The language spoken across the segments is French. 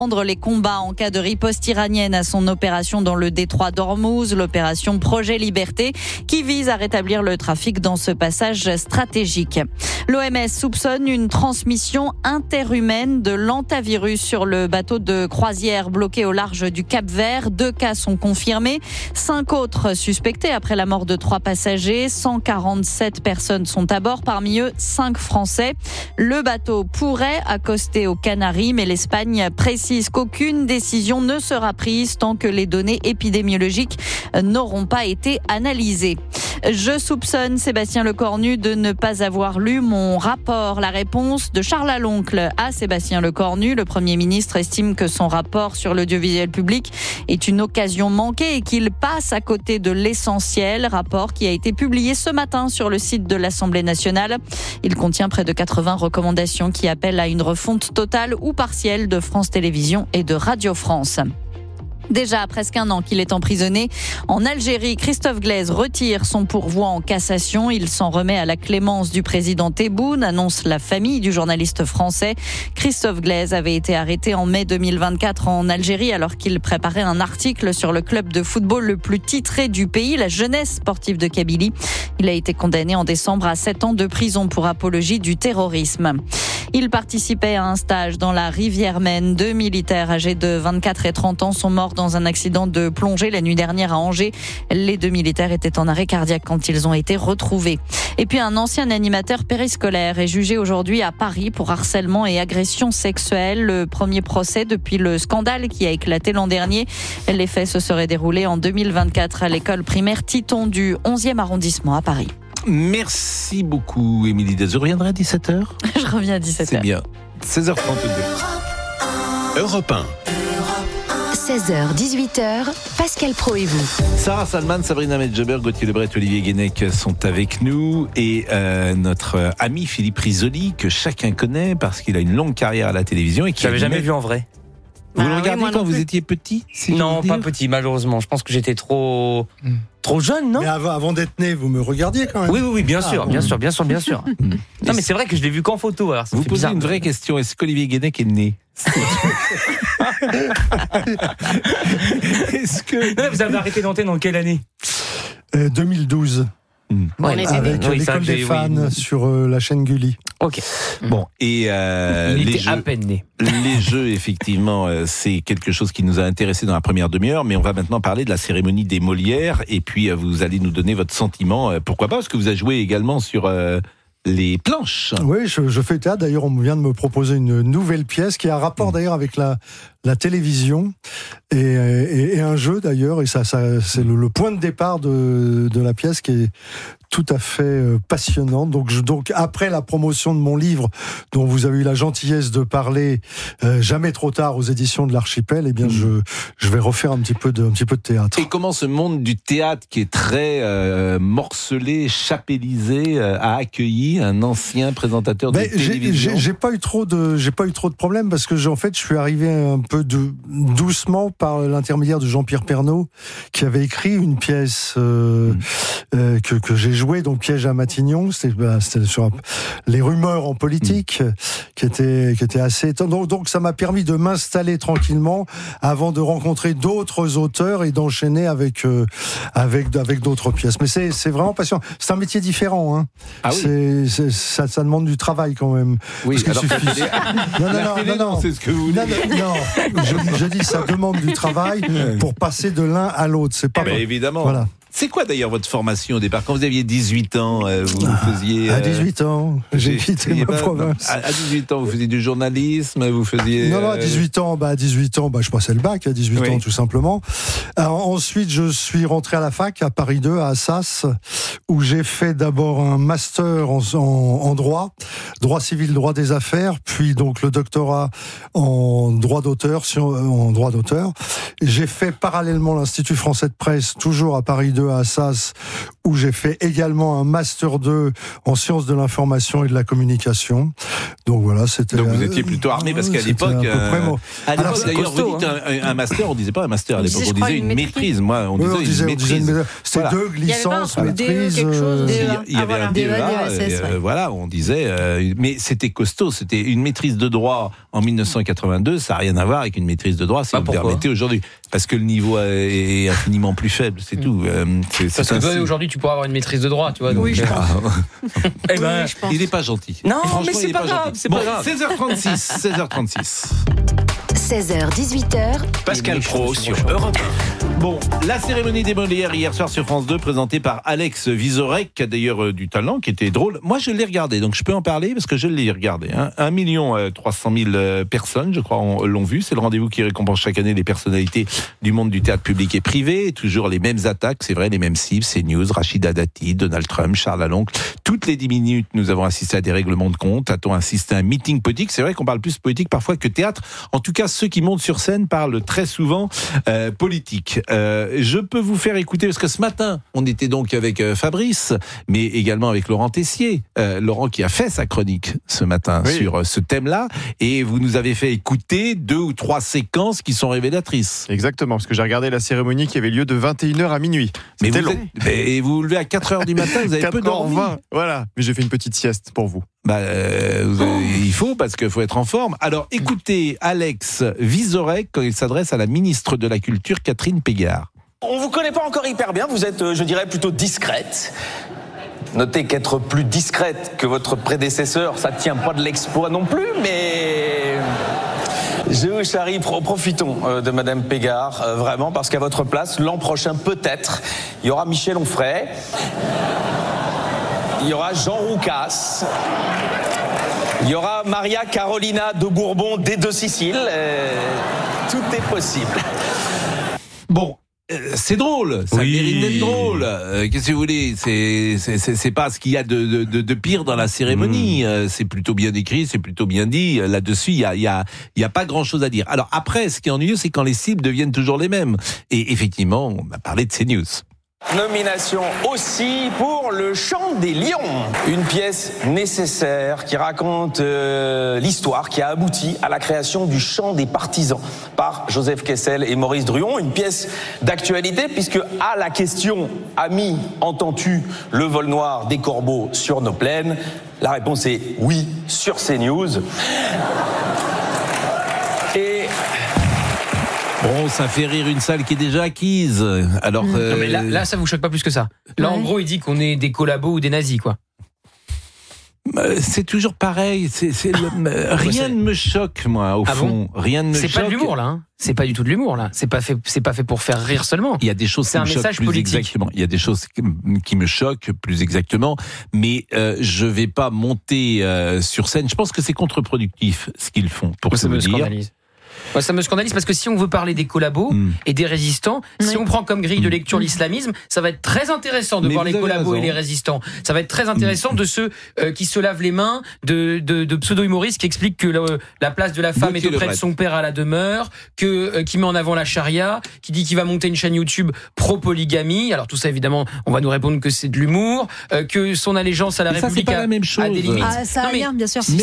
Les combats en cas de riposte iranienne à son opération dans le détroit d'Ormuz, l'opération Projet Liberté, qui vise à rétablir le trafic dans ce passage stratégique. L'OMS soupçonne une transmission interhumaine de l'hantavirus sur le bateau de croisière bloqué au large du Cap-Vert. 2 cas sont confirmés, 5 autres suspectés après la mort de 3 passagers. 147 personnes sont à bord, parmi eux 5 Français. Le bateau pourrait accoster aux Canaries, mais l'Espagne précise qu'aucune décision ne sera prise tant que les données épidémiologiques n'auront pas été analysées. Je soupçonne Sébastien Lecornu de ne pas avoir lu mon rapport. La réponse de Charles Aloncle à Sébastien Lecornu. Le Premier ministre estime que son rapport sur l'audiovisuel public est une occasion manquée et qu'il passe à côté de l'essentiel. Rapport qui a été publié ce matin sur le site de l'Assemblée nationale. Il contient près de 80 recommandations qui appellent à une refonte totale ou partielle de France Télévisions et de Radio France. Déjà presque 1 an qu'il est emprisonné en Algérie, Christophe Glaise retire son pourvoi en cassation. Il s'en remet à la clémence du président Tebboune, annonce la famille du journaliste français. Christophe Glaise avait été arrêté en mai 2024 en Algérie alors qu'il préparait un article sur le club de football le plus titré du pays, la Jeunesse sportive de Kabylie. Il a été condamné en décembre à 7 ans de prison pour apologie du terrorisme. Il participait à un stage dans la Rivière-Maine. 2 militaires âgés de 24 et 30 ans sont morts dans un accident de plongée la nuit dernière à Angers. Les 2 militaires étaient en arrêt cardiaque quand ils ont été retrouvés. Et puis un ancien animateur périscolaire est jugé aujourd'hui à Paris pour harcèlement et agression sexuelle. Le premier procès depuis le scandale qui a éclaté l'an dernier. Les faits se seraient déroulés en 2024 à l'école primaire Titon du 11e arrondissement à Paris. Merci beaucoup, Émilie Dez. Je reviendrai à 17h. Je reviens à 17h. C'est bien. 16h32. Europe 1. 16h, 18h, Pascal Praud et vous. Sarah Salman, Sabrina Medjeber, Gauthier Lebret, Olivier Guénec sont avec nous. Et notre ami Philippe Risoli, que chacun connaît parce qu'il a une longue carrière à la télévision. Et qui j'avais jamais vu en vrai. Vous le regardez quand vous étiez petit, Non, pas petit, malheureusement. Je pense que j'étais trop jeune, non? Mais avant d'être né, vous me regardiez quand même. Oui, bien sûr. Non, mais c'est vrai que je l'ai vu qu'en photo. Alors vous posez une vraie question. Est-ce qu'Olivier Guénec est né? Est-ce que... Vous avez arrêté d'antenne dans quelle année? 2012. Avec l'école des fans sur la chaîne Gulli. Ok. Bon, et il était à peine né. Les jeux, effectivement, c'est quelque chose qui nous a intéressés dans la première demi-heure, mais on va maintenant parler de la cérémonie des Molières, et puis vous allez nous donner votre sentiment. Pourquoi pas, parce que vous avez joué également sur les planches. Oui, je fais théâtre. D'ailleurs, on vient de me proposer une nouvelle pièce qui a un rapport d'ailleurs avec la télévision et un jeu d'ailleurs. Et ça c'est le point de départ de la pièce qui est tout à fait passionnante. Donc après la promotion de mon livre, dont vous avez eu la gentillesse de parler, Jamais trop tard aux éditions de l'Archipel, eh bien je vais refaire un petit peu de théâtre. Et comment ce monde du théâtre qui est très morcelé, chapellisé, a accueilli un ancien présentateur de télévision? J'ai pas eu trop de problèmes parce que en fait je suis arrivé un peu doucement par l'intermédiaire de Jean-Pierre Pernaut qui avait écrit une pièce que j'ai jouée, donc Piège à Matignon. C'était sur les rumeurs en politique qui était assez étonnant. Donc ça m'a permis de m'installer tranquillement avant de rencontrer d'autres auteurs et d'enchaîner avec d'autres pièces. Mais c'est vraiment passionnant. C'est un métier différent, hein. Ah oui. Ça demande du travail quand même. Oui, alors non, c'est ce que vous voulez. Non, je dis ça demande du travail pour passer de l'un à l'autre. C'est pas. Mais évidemment. Voilà. C'est quoi d'ailleurs votre formation au départ? Quand vous aviez 18 ans, vous faisiez... À 18 ans, j'ai quitté ma province. À 18 ans, vous faisiez du journalisme, vous faisiez... Non, à 18 ans, je passais le bac à 18 ans tout simplement. Alors, ensuite, je suis rentré à la fac à Paris 2, à Assas, où j'ai fait d'abord un master en droit civil, droit des affaires, puis donc le doctorat en droit d'auteur. J'ai fait parallèlement l'Institut français de presse, toujours à Paris 2, à Assas, où j'ai fait également un Master 2 en sciences de l'information et de la communication. Donc voilà, c'était... Donc vous étiez plutôt armé, parce qu'à l'époque... À l'époque, d'ailleurs, vous dites un master, on disait pas un master à l'époque, on disait une maîtrise. Moi, on disait une maîtrise. C'était 2 licences, maîtrise... Il y avait un DEA, voilà, on disait... Mais c'était costaud, c'était une maîtrise de droit en 1982, ça n'a rien à voir avec une maîtrise de droit, si vous me permettez, aujourd'hui. Parce que le niveau est infiniment plus faible, c'est tout. Parce que toi, aujourd'hui, tu pourras avoir une maîtrise de droit, tu vois. Oui, je pense. Eh ben, il n'est pas gentil. Non, mais c'est pas grave, c'est pas grave. 16h36. 16h, 18h. Pascal Praud sur Europe 1. Bon, la cérémonie des Molières hier soir sur France 2, présentée par Alex Vizorek, qui a d'ailleurs du talent, qui était drôle. Moi, je l'ai regardé, donc je peux en parler parce que je l'ai regardé. 1 300 000 personnes, je crois, l'ont vu. C'est le rendez-vous qui récompense chaque année les personnalités du monde du théâtre public et privé. Et toujours les mêmes attaques, c'est vrai, les mêmes cibles. CNews, Rachida Dati, Donald Trump, Charles Lalonque. Toutes les 10 minutes, nous avons assisté à des règlements de compte. A-t-on assisté à un meeting politique? C'est vrai qu'on parle plus politique parfois que théâtre. En tout cas, ceux qui montent sur scène parlent très souvent politique. Je peux vous faire écouter, parce que ce matin, on était donc avec Fabrice, mais également avec Laurent Tessier. Laurent qui a fait sa chronique ce matin sur ce thème-là, et vous nous avez fait écouter 2 ou 3 séquences qui sont révélatrices. Exactement, parce que j'ai regardé la cérémonie qui avait lieu de 21h à minuit. C'était long. Et vous vous levez à 4h du matin, vous avez peu dormi. 4h20, voilà. Mais j'ai fait une petite sieste pour vous. Il faut, parce qu'il faut être en forme. Alors écoutez Alex Vizorek quand il s'adresse à la ministre de la Culture, Catherine Pégard. On vous connaît pas encore hyper bien, vous êtes, je dirais, plutôt discrète. Notez qu'être plus discrète que votre prédécesseur, ça tient pas de l'exploit non plus, mais... Je vous charrie, profitons de Madame Pégard, vraiment, parce qu'à votre place, l'an prochain, peut-être, il y aura Michel Onfray, il y aura Jean Roucas, il y aura Maria Carolina de Bourbon des Deux Siciles, tout est possible. Bon. C'est drôle, ça mérite d'être drôle. Qu'est-ce que vous voulez? C'est pas ce qu'il y a de pire dans la cérémonie. C'est plutôt bien écrit, c'est plutôt bien dit. Là-dessus, il y a pas grand-chose à dire. Alors après, ce qui est ennuyeux, c'est quand les cibles deviennent toujours les mêmes. Et effectivement, on a parlé de CNews. Nomination aussi pour Le Chant des Lions, une pièce nécessaire qui raconte l'histoire qui a abouti à la création du Chant des Partisans par Joseph Kessel et Maurice Druon, une pièce d'actualité puisque à la question « Ami, entends-tu le vol noir des corbeaux sur nos plaines ?» la réponse est « Oui, sur CNews ». Et... Bon, ça fait rire une salle qui est déjà acquise. Alors, non, mais là, ça vous choque pas plus que ça. Là, en gros, il dit qu'on est des collabos ou des nazis, quoi. C'est toujours pareil. Rien ne me choque, moi, au fond. Rien ne me choque. C'est pas de l'humour, là. C'est pas du tout de l'humour, là. C'est pas fait pour faire rire seulement. Il y a des choses qui me choquent plus exactement. Il y a des choses qui me choquent plus exactement. Mais je vais pas monter sur scène. Je pense que c'est contre-productif ce qu'ils font. Pour ça me me dire. Scandalise. Ouais, ça me scandalise parce que si on veut parler des collabos et des résistants, si on prend comme grille de lecture l'islamisme, ça va être très intéressant de voir les collabos et les résistants. Ça va être très intéressant de ceux qui se lavent les mains, de pseudo-humoristes qui expliquent que la place de la femme est auprès de son père à la demeure, qui met en avant la charia, qui dit qu'il va monter une chaîne YouTube pro-polygamie. Alors tout ça, évidemment, on va nous répondre que c'est de l'humour, que son allégeance à la République a des limites. Ah, ça a rien, bien sûr.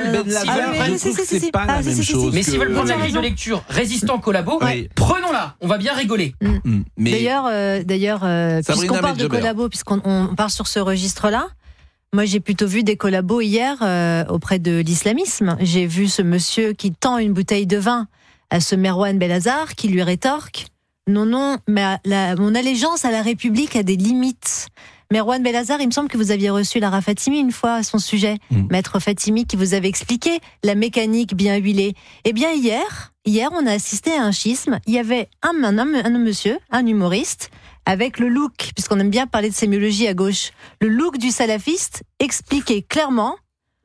C'est pas la même chose. Mais s'ils veulent prendre la grille de lecture résistant collabo, prenons-la, on va bien rigoler. D'ailleurs, puisqu'on parle de collabo, puisqu'on part sur ce registre-là, moi j'ai plutôt vu des collabos hier auprès de l'islamisme. J'ai vu ce monsieur qui tend une bouteille de vin à ce Merwan Belazar qui lui rétorque « Non, mais mon allégeance à la République a des limites ». Merwan Belazar, il me semble que vous aviez reçu Lara Fatimi une fois à son sujet. Maître Fatimi qui vous avait expliqué la mécanique bien huilée. Eh bien hier, on a assisté à un schisme. Il y avait un monsieur, un humoriste, avec le look, puisqu'on aime bien parler de sémiologie à gauche, le look du salafiste expliquait clairement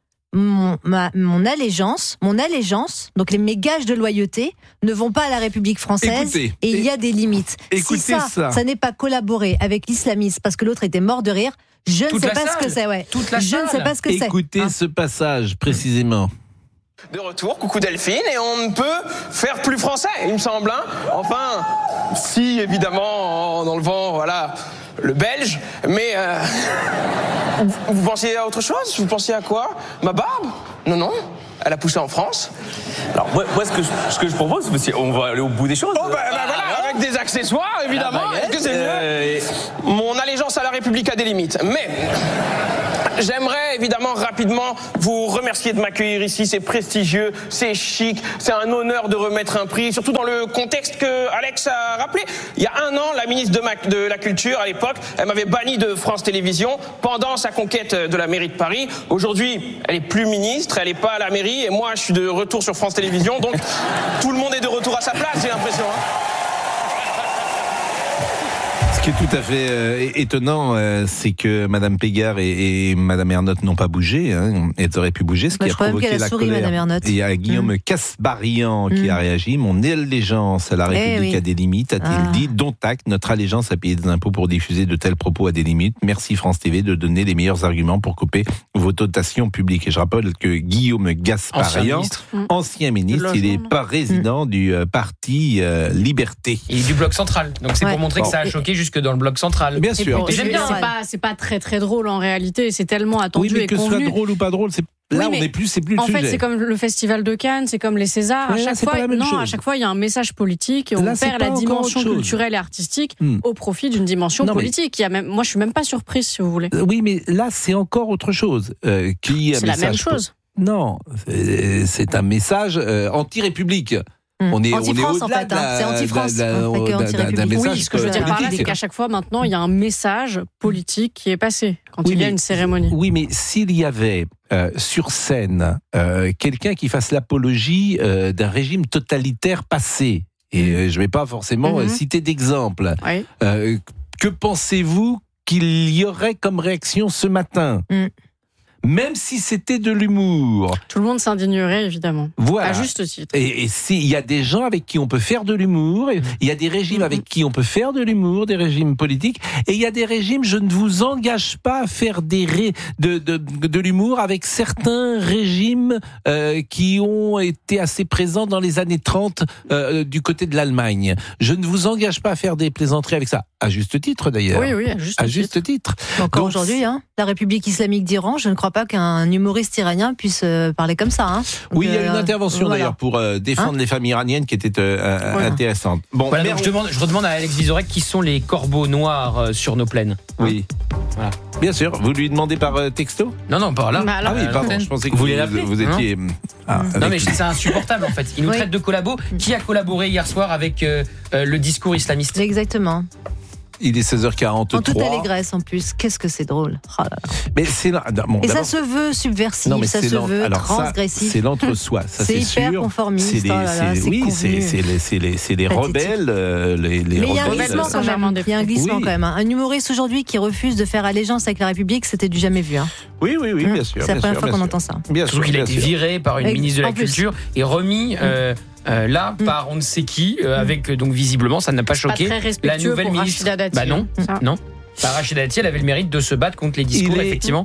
mon allégeance, donc mes gages de loyauté ne vont pas à la République française. Et il y a des limites. Si ça n'est pas collaborer avec l'islamisme parce que l'autre était mort de rire, je ne sais pas ce que c'est. Je ne sais pas ce que c'est. Écoutez ce passage précisément. De retour, coucou Delphine, et on ne peut faire plus français, il me semble. Enfin, si évidemment, en enlevant, le belge, mais vous pensiez à autre chose? Vous pensiez à quoi? Ma barbe? Non, elle a poussé en France. Alors moi ce que je propose, c'est on va aller au bout des choses. Oh voilà, avec des accessoires évidemment. Est-ce que c'est mieux? Mon allégeance à la République a des limites, mais j'aimerais évidemment rapidement vous remercier de m'accueillir ici. C'est prestigieux, c'est chic, c'est un honneur de remettre un prix, surtout dans le contexte que Alex a rappelé. Il y a un an, la ministre de la Culture à l'époque, elle m'avait banni de France Télévisions pendant sa conquête de la mairie de Paris. Aujourd'hui, elle est plus ministre, elle est pas à la mairie, et moi je suis de retour sur France Télévisions, donc tout le monde est de retour à sa place, j'ai l'impression. Ce qui est tout à fait étonnant, c'est que Madame Pégard et Madame Ernotte n'ont pas bougé. Hein. Elles auraient pu bouger, ce qui a provoqué la colère. Et il y a Guillaume Casbarian qui a réagi. Mon allégeance à la République a des limites, a-t-il dit. Dont acte, notre allégeance à payer des impôts pour diffuser de tels propos a des limites. Merci France TV de donner les meilleurs arguments pour couper vos dotations publiques. Et je rappelle que Guillaume Casbarian, ancien ministre, il est président du parti Liberté. Il est du bloc central. Donc c'est pour montrer que ça a choqué jusque dans le bloc central. Bien sûr. J'aime bien. C'est pas très drôle en réalité. C'est tellement attendu et convenu. Oui, mais que ce soit drôle ou pas drôle, c'est là on n'est plus, c'est plus le sujet. En fait, c'est comme le festival de Cannes, c'est comme les Césars. À chaque fois, il y a un message politique et on perd la dimension culturelle et artistique au profit d'une dimension politique. Moi, je suis même pas surprise, si vous voulez. Oui, mais là, c'est encore autre chose. C'est la même chose. Non, c'est un message anti-république. On est anti-France en fait, c'est anti-France. Oui, ce que je veux dire par là, c'est qu'à chaque fois maintenant, il y a un message politique qui est passé quand il y a une cérémonie. Oui, mais s'il y avait sur scène quelqu'un qui fasse l'apologie d'un régime totalitaire passé, et je ne vais pas forcément citer d'exemple, que pensez-vous qu'il y aurait comme réaction ce matin ? Même si c'était de l'humour. Tout le monde s'indignerait, évidemment. Voilà. À juste titre. Et s'il y a des gens avec qui on peut faire de l'humour, il y a des régimes avec qui on peut faire de l'humour, des régimes politiques, et il y a des régimes, je ne vous engage pas à faire de l'humour avec certains régimes qui ont été assez présents dans les années 30 du côté de l'Allemagne. Je ne vous engage pas à faire des plaisanteries avec ça. À juste titre, d'ailleurs. Oui, à juste titre. Encore aujourd'hui, la République islamique d'Iran, je ne crois pas qu'un humoriste iranien puisse parler comme ça. Oui, il y a une intervention d'ailleurs pour défendre les femmes iraniennes qui était intéressante. Bon, je redemande à Alex Vizorek qui sont les corbeaux noirs sur nos plaines. Oui. Voilà. Bien sûr, vous lui demandez par texto ? Non, par là. Ah oui, pardon, je pensais que vous l'appeler. Vous étiez... non mais c'est insupportable en fait. Il nous traite de collabo. Qui a collaboré hier soir avec le discours islamiste ? Exactement. Il est 16h43. En toute allégresse en plus. Qu'est-ce que c'est drôle. Oh là là. Mais c'est et ça se veut subversif, ça se veut transgressif. C'est l'entre-soi, ça c'est sûr. C'est hyper conformiste. C'est les rebelles. Mais il y a un glissement quand même. Il y a un glissement quand même. Un humoriste aujourd'hui qui refuse de faire allégeance avec la République, c'était du jamais vu. Oui, bien sûr. C'est la première fois qu'on entend ça. Surtout qu'il a été viré par une ministre de la Culture et remis... là par on ne sait qui avec donc visiblement ça n'a pas choqué la nouvelle ministre. Non. Rachida Dati, elle avait le mérite de se battre contre les discours effectivement.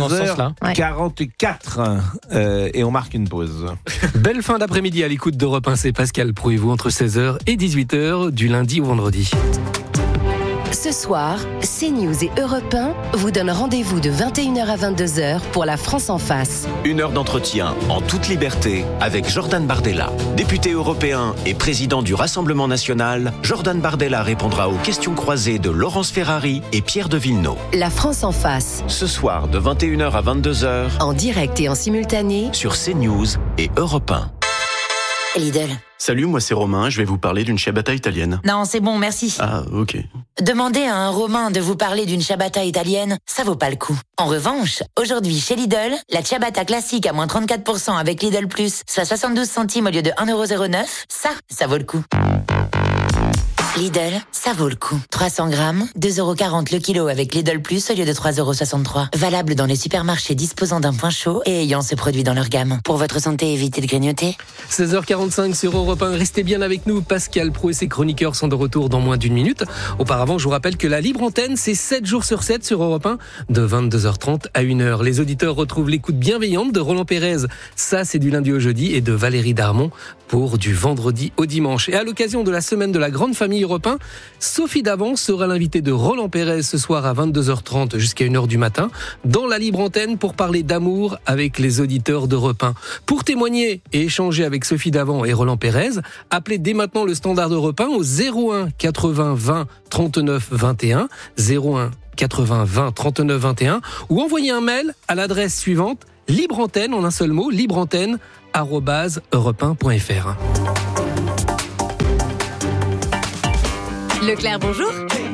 16h44 et on marque une pause. Belle fin d'après-midi à l'écoute d'Europe 1, c'est Pascal Pro et vous entre 16h et 18h du lundi au vendredi. Ce soir, CNews et Europe 1 vous donnent rendez-vous de 21h à 22h pour La France en face. 1 heure d'entretien en toute liberté avec Jordan Bardella. Député européen et président du Rassemblement national, Jordan Bardella répondra aux questions croisées de Laurence Ferrari et Pierre de Villeneuve. La France en face. Ce soir de 21h à 22h. En direct et en simultané. Sur CNews et Europe 1. Lidl. Salut, moi c'est Romain, je vais vous parler d'une ciabatta italienne. Non, c'est bon, merci. Ah, ok. Demandez à un Romain de vous parler d'une ciabatta italienne, ça vaut pas le coup. En revanche, aujourd'hui chez Lidl, la ciabatta classique à moins 34% avec Lidl Plus, soit 72 centimes au lieu de 1,09€, ça vaut le coup. Lidl, ça vaut le coup. 300 grammes, 2,40€ le kilo avec Lidl Plus au lieu de 3,63€. Valable dans les supermarchés disposant d'un point chaud et ayant ce produit dans leur gamme. Pour votre santé, évitez de grignoter. 16h45 sur Europe 1. Restez bien avec nous. Pascal Pro et ses chroniqueurs sont de retour dans moins d'une minute. Auparavant, je vous rappelle que la libre antenne, c'est 7 jours sur 7 sur Europe 1, de 22h30 à 1h. Les auditeurs retrouvent l'écoute bienveillante de Roland Pérez. Ça, c'est du lundi au jeudi, et de Valérie Darmon pour du vendredi au dimanche. Et à l'occasion de la semaine de la grande famille Europe 1. Sophie Davant sera l'invitée de Roland Pérez ce soir à 22h30 jusqu'à 1h du matin dans la libre antenne pour parler d'amour avec les auditeurs d'Europe 1. Pour témoigner et échanger avec Sophie Davant et Roland Pérez, appelez dès maintenant le standard d'Europe 1 au 01 80 20 39 21, 01 80 20 39 21, ou envoyez un mail à l'adresse suivante, libreantenne en un seul mot, libreantenne@europe1.fr. Leclerc, bonjour.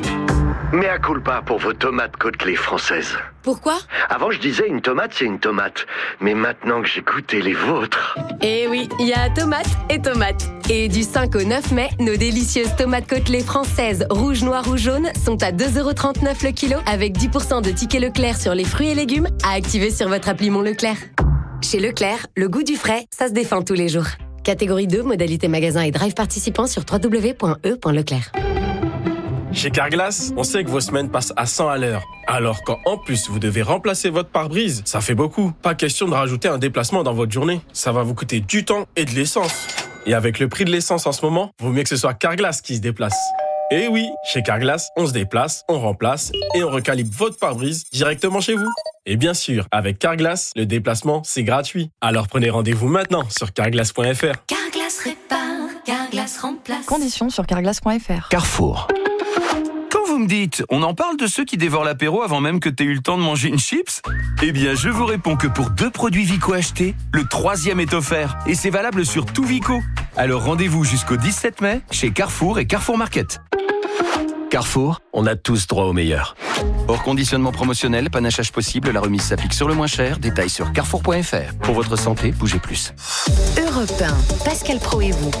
Mea culpa pour vos tomates Côtelets françaises. Pourquoi ? Avant, je disais une tomate, c'est une tomate. Mais maintenant que j'ai goûté les vôtres... Eh oui, il y a tomate et tomate. Et du 5 au 9 mai, nos délicieuses tomates Côtelets françaises, rouges, noires ou jaunes, sont à 2,39 € le kilo, avec 10% de tickets Leclerc sur les fruits et légumes, à activer sur votre appli Mon Leclerc. Chez Leclerc, le goût du frais, ça se défend tous les jours. Catégorie 2, modalité magasin et drive participant sur www.e.leclerc. Chez Carglass, on sait que vos semaines passent à 100 à l'heure. Alors quand en plus vous devez remplacer votre pare-brise, ça fait beaucoup. Pas question de rajouter un déplacement dans votre journée. Ça va vous coûter du temps et de l'essence. Et avec le prix de l'essence en ce moment, vaut mieux que ce soit Carglass qui se déplace. Et oui, chez Carglass, on se déplace, on remplace et on recalibre votre pare-brise directement chez vous. Et bien sûr, avec Carglass, le déplacement, c'est gratuit. Alors prenez rendez-vous maintenant sur carglass.fr. Carglass répare, Carglass remplace. Conditions sur carglass.fr. Carrefour. Quand vous me dites, on en parle de ceux qui dévorent l'apéro avant même que t'aies eu le temps de manger une chips ? Eh bien, je vous réponds que pour 2 produits Vico achetés, le 3e est offert. Et c'est valable sur tout Vico. Alors rendez-vous jusqu'au 17 mai chez Carrefour et Carrefour Market. Carrefour, on a tous droit au meilleur. Hors conditionnement promotionnel, panachage possible, la remise s'applique sur le moins cher. Détails sur carrefour.fr. Pour votre santé, bougez plus. Europe 1, Pascal Praud et vous.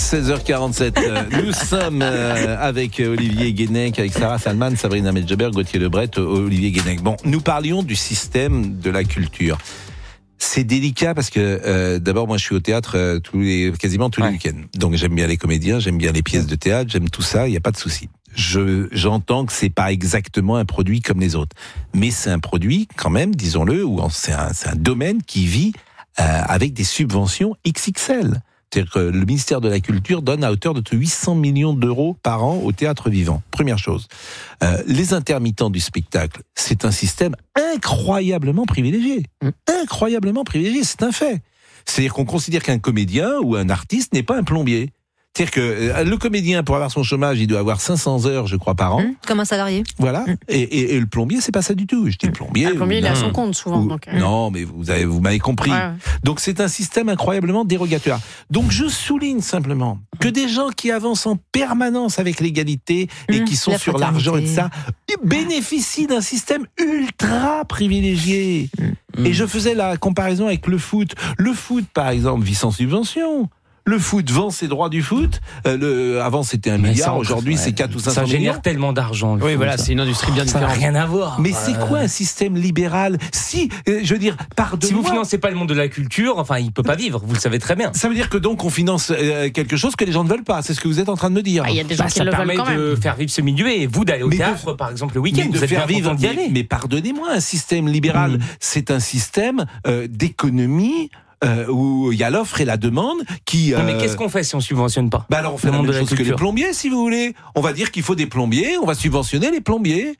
16h47, nous sommes avec Olivier Guénec, avec Sarah Salman, Sabrina Medjeber, Gauthier Lebret, Olivier Guénec. Bon, nous parlions du système de la culture. C'est délicat parce que d'abord moi je suis au théâtre quasiment tous les week-ends. Donc j'aime bien les comédiens, j'aime bien les pièces de théâtre, j'aime tout ça, il n'y a pas de souci. J'entends que c'est pas exactement un produit comme les autres, mais c'est un produit quand même, disons-le, ou c'est un domaine qui vit avec des subventions XXL. C'est-à-dire que le ministère de la Culture donne à hauteur de 800 millions d'euros par an au théâtre vivant. Première chose. Les intermittents du spectacle, c'est un système incroyablement privilégié. Incroyablement privilégié, c'est un fait. C'est-à-dire qu'on considère qu'un comédien ou un artiste n'est pas un plombier. C'est-à-dire que le comédien, pour avoir son chomage, il doit avoir 500 heures, je crois, par an. Comme un salarié. Voilà. Et le plombier, c'est pas ça du tout. Je dis plombier. Le plombier, il est à son compte, souvent. Non, mais vous m'avez compris. Ouais. Donc, c'est un système incroyablement dérogatoire. Donc, je souligne simplement que des gens qui avancent en permanence avec l'égalité et qui sont sur l'argent et de ça, bénéficient d'un système ultra privilégié. Et je faisais la comparaison avec le foot. Le foot, par exemple, vit sans subvention. Le foot vend ses droits du foot. Avant, c'était 1 milliard. Aujourd'hui, c'est 4 ou 500 millions. Ça génère tellement d'argent. Oui, voilà, c'est une industrie bien différente. Ça n'a rien à voir. Mais c'est quoi un système libéral ? Si, je veux dire, pardonnez-moi. Si vous financez pas le monde de la culture, enfin, il peut pas vivre. Vous le savez très bien. Ça veut dire que donc on finance quelque chose que les gens ne veulent pas. C'est ce que vous êtes en train de me dire. Il y a des gens qui le veulent quand même. Ça permet de faire vivre ce milieu et vous d'aller au théâtre, par exemple, le week-end. De faire vivre d'y aller. Mais pardonnez-moi, un système libéral, c'est un système d'économie. Où il y a l'offre et la demande qui... Mais qu'est-ce qu'on fait si on subventionne pas ? Bah alors on fait la même chose que les plombiers, si vous voulez. On va dire qu'il faut des plombiers, on va subventionner les plombiers.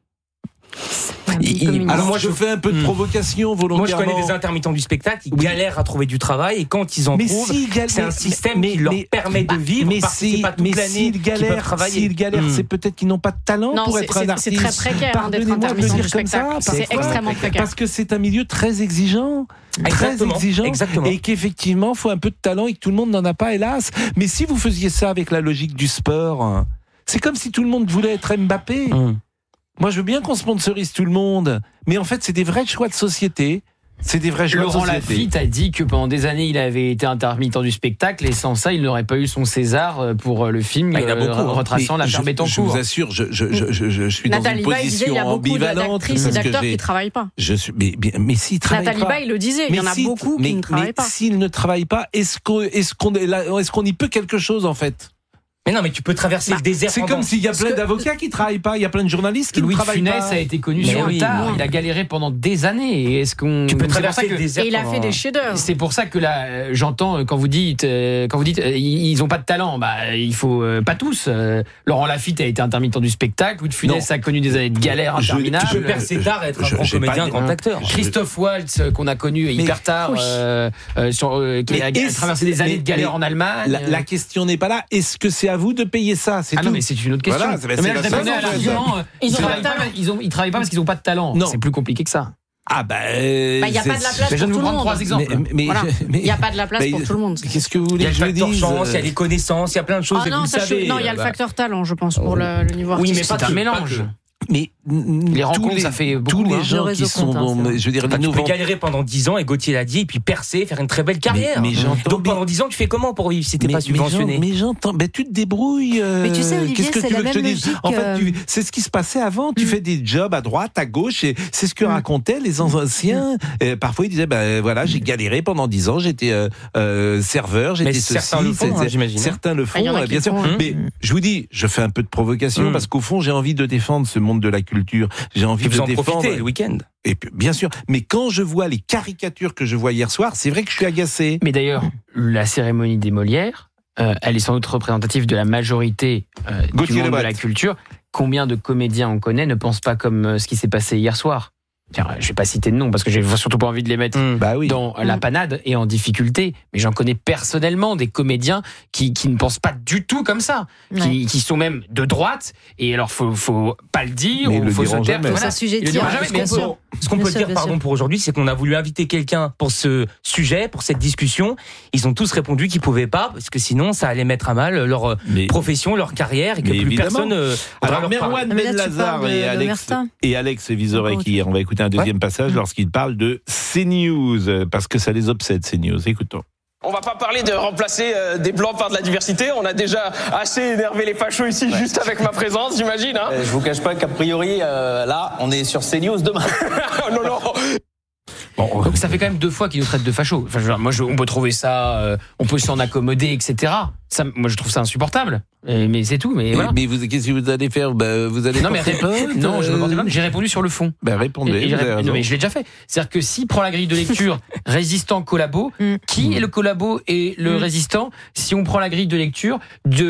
Alors moi je fais un peu de provocation volontairement. Moi je connais des intermittents du spectacle qui galèrent à trouver du travail et quand ils en trouvent, c'est un système qui leur permet de vivre. Mais s'ils galèrent, c'est peut-être qu'ils n'ont pas de talent pour être un artiste. C'est très précaire d'être intermittent du spectacle. C'est extrêmement précaire. Parce que c'est un milieu très exigeant. Exactement. Et qu'effectivement faut un peu de talent et que tout le monde n'en a pas, hélas. Mais si vous faisiez ça avec la logique du sport, c'est comme si tout le monde voulait être Mbappé. Moi, je veux bien qu'on sponsorise tout le monde, mais en fait, c'est des vrais choix de société. C'est des vrais choix de société. Laurent Lafitte a dit que pendant des années, il avait été intermittent du spectacle et sans ça, il n'aurait pas eu son César pour le film retraçant l'affaire Bettencourt. Je vous assure, je suis dans une position ambivalente. Il y a beaucoup d'actrices et d'acteurs qui ne travaillent pas. Mais s'ils ne travaillent pas... Nathalie Baye le disait, il y en a beaucoup qui ne travaillent pas. S'ils ne travaillent pas, est-ce qu'on y peut quelque chose, en fait ? Mais non, mais tu peux traverser le désert. C'est comme s'il y a plein d'avocats qui travaillent pas, il y a plein de journalistes qui ne travaillent pas. Louis de Funès a été connu sur le tard, il a galéré pendant des années. Et est-ce qu'on tu peux traverser le désert? Et il a fait des chefs-d'œuvre. C'est pour ça que là, j'entends quand vous dites, ils ont pas de talent. Bah, il faut pas tous. Laurent Lafitte a été intermittent du spectacle. Louis de Funès a connu des années de galère interminables. Tu peux percer tard, être un grand comédien, un grand acteur. Christophe Waltz qu'on a connu hyper tard, qui a traversé des années de galère en Allemagne. La question n'est pas là. Est-ce que c'est à vous de payer ça? Non, mais c'est une autre question. Ils travaillent pas parce qu'ils n'ont pas de talent. C'est plus compliqué que ça. Il n'y a pas de la place pour tout le monde. Je vais vous prendre 3 exemples. Il n'y a pas de la place pour tout le monde. Qu'est-ce que vous voulez que je dise? Il y a le facteur chance, il y a les connaissances, il y a plein de choses. Non, il y a le facteur talent, je pense, pour le niveau artistique. Oui, mais c'est un mélange. Mais les rencontres, ça fait beaucoup. Tous les gens qui sont je veux dire, tu peux galérer pendant 10 ans, et Gauthier l'a dit, et puis percer, faire une très belle carrière. Donc pendant 10 ans, tu fais comment pour vivre si t'es pas subventionné? Mais j'entends, tu te débrouilles. Mais tu sais, Olivier, qu'est-ce que c'est tu veux la que je te même dise? logique. En fait, c'est ce qui se passait avant. Tu fais des jobs à droite, à gauche, et c'est ce que racontaient les anciens. Parfois, ils disaient, voilà, j'ai galéré pendant 10 ans, j'étais serveur, j'étais ceci. Certains le font, j'imagine. Certains le font, bien sûr. Mais je vous dis, je fais un peu de provocation parce qu'au fond, j'ai envie de défendre ce monde de la culture. J'ai envie de défendre le week-end. Et puis, bien sûr, mais quand je vois les caricatures que je vois hier soir, c'est vrai que je suis agacé. Mais d'ailleurs, la cérémonie des Molières, elle est sans doute représentative de la majorité du monde de la culture. Combien de comédiens on connaît ne pensent pas comme ce qui s'est passé hier soir? Tiens, je vais pas citer de nom parce que j'ai surtout pas envie de les mettre dans la panade et en difficulté. Mais j'en connais personnellement des comédiens qui ne pensent pas du tout comme ça, qui sont même de droite. Et alors faut pas le dire, il faut se taire. Ce qu'on peut dire, pour aujourd'hui, c'est qu'on a voulu inviter quelqu'un pour ce sujet, pour cette discussion. Ils ont tous répondu qu'ils pouvaient pas parce que sinon ça allait mettre à mal leur profession, leur carrière et que plus personne. Alors Merwan Ben Lazar et Alex Vizorek hier, on va écouter un deuxième passage lorsqu'il parle de CNews, parce que ça les obsède, CNews. Écoutons. On va pas parler de remplacer des blancs par de la diversité. On a déjà assez énervé les fachos ici juste avec ma présence, j'imagine. Hein. Je vous cache pas qu'a priori, là, on est sur CNews demain. Non. Bon, donc ça fait quand même 2 fois qu'ils nous traitent de fachos. Enfin, on peut trouver ça, on peut s'en accommoder, etc. Ça, moi, je trouve ça insupportable. Mais c'est tout. Mais voilà. Mais qu'est-ce que vous allez faire? Vous allez porter plainte? Non, je ne porte plainte. J'ai répondu sur le fond. Répondez. Non, mais je l'ai déjà fait. C'est-à-dire que s'il prend la grille de lecture résistant collabo, qui est le collabo et le résistant? Si on prend la grille de lecture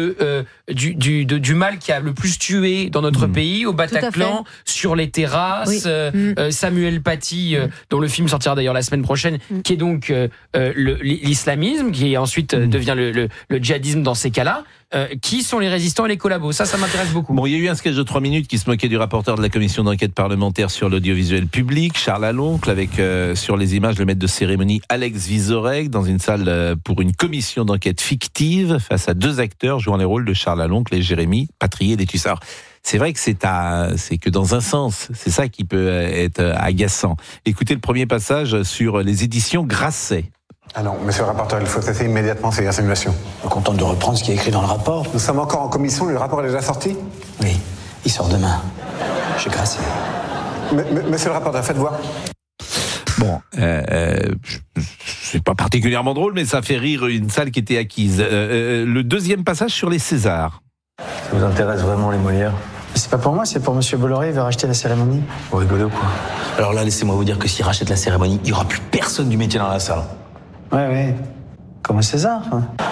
du mal qui a le plus tué dans notre pays, au Bataclan, sur les terrasses, Samuel Paty, dont le film sortira d'ailleurs la semaine prochaine, qui est donc l'islamisme, qui ensuite devient le djihadisme dans ces cas-là. Qui sont les résistants et les collabos? Ça m'intéresse beaucoup. Bon, il y a eu un sketch de 3 minutes qui se moquait du rapporteur de la commission d'enquête parlementaire sur l'audiovisuel public, Charles Aloncle, avec sur les images le maître de cérémonie Alex Vizorek dans une salle pour une commission d'enquête fictive face à 2 acteurs jouant les rôles de Charles Aloncle et Jérémy Patrier des Tussards. C'est vrai que c'est que dans un sens, c'est ça qui peut être agaçant. Écoutez le premier passage sur les éditions Grasset. Ah non, monsieur le rapporteur, il faut cesser immédiatement ces insinuations. Je suis content de reprendre ce qui est écrit dans le rapport. Nous sommes encore en commission, le rapport est déjà sorti? Oui, il sort demain. Chez Grasset. Monsieur le rapporteur, faites voir. Bon, c'est pas particulièrement drôle, mais ça fait rire une salle qui était acquise. Le deuxième passage sur les Césars. Ça vous intéresse vraiment les Molières? C'est pas pour moi, c'est pour monsieur Bolloré, il veut racheter la cérémonie. Vous rigolez ou quoi? Alors là, laissez-moi vous dire que s'il rachète la cérémonie, il n'y aura plus personne du métier dans la salle. Ouais. Comme César.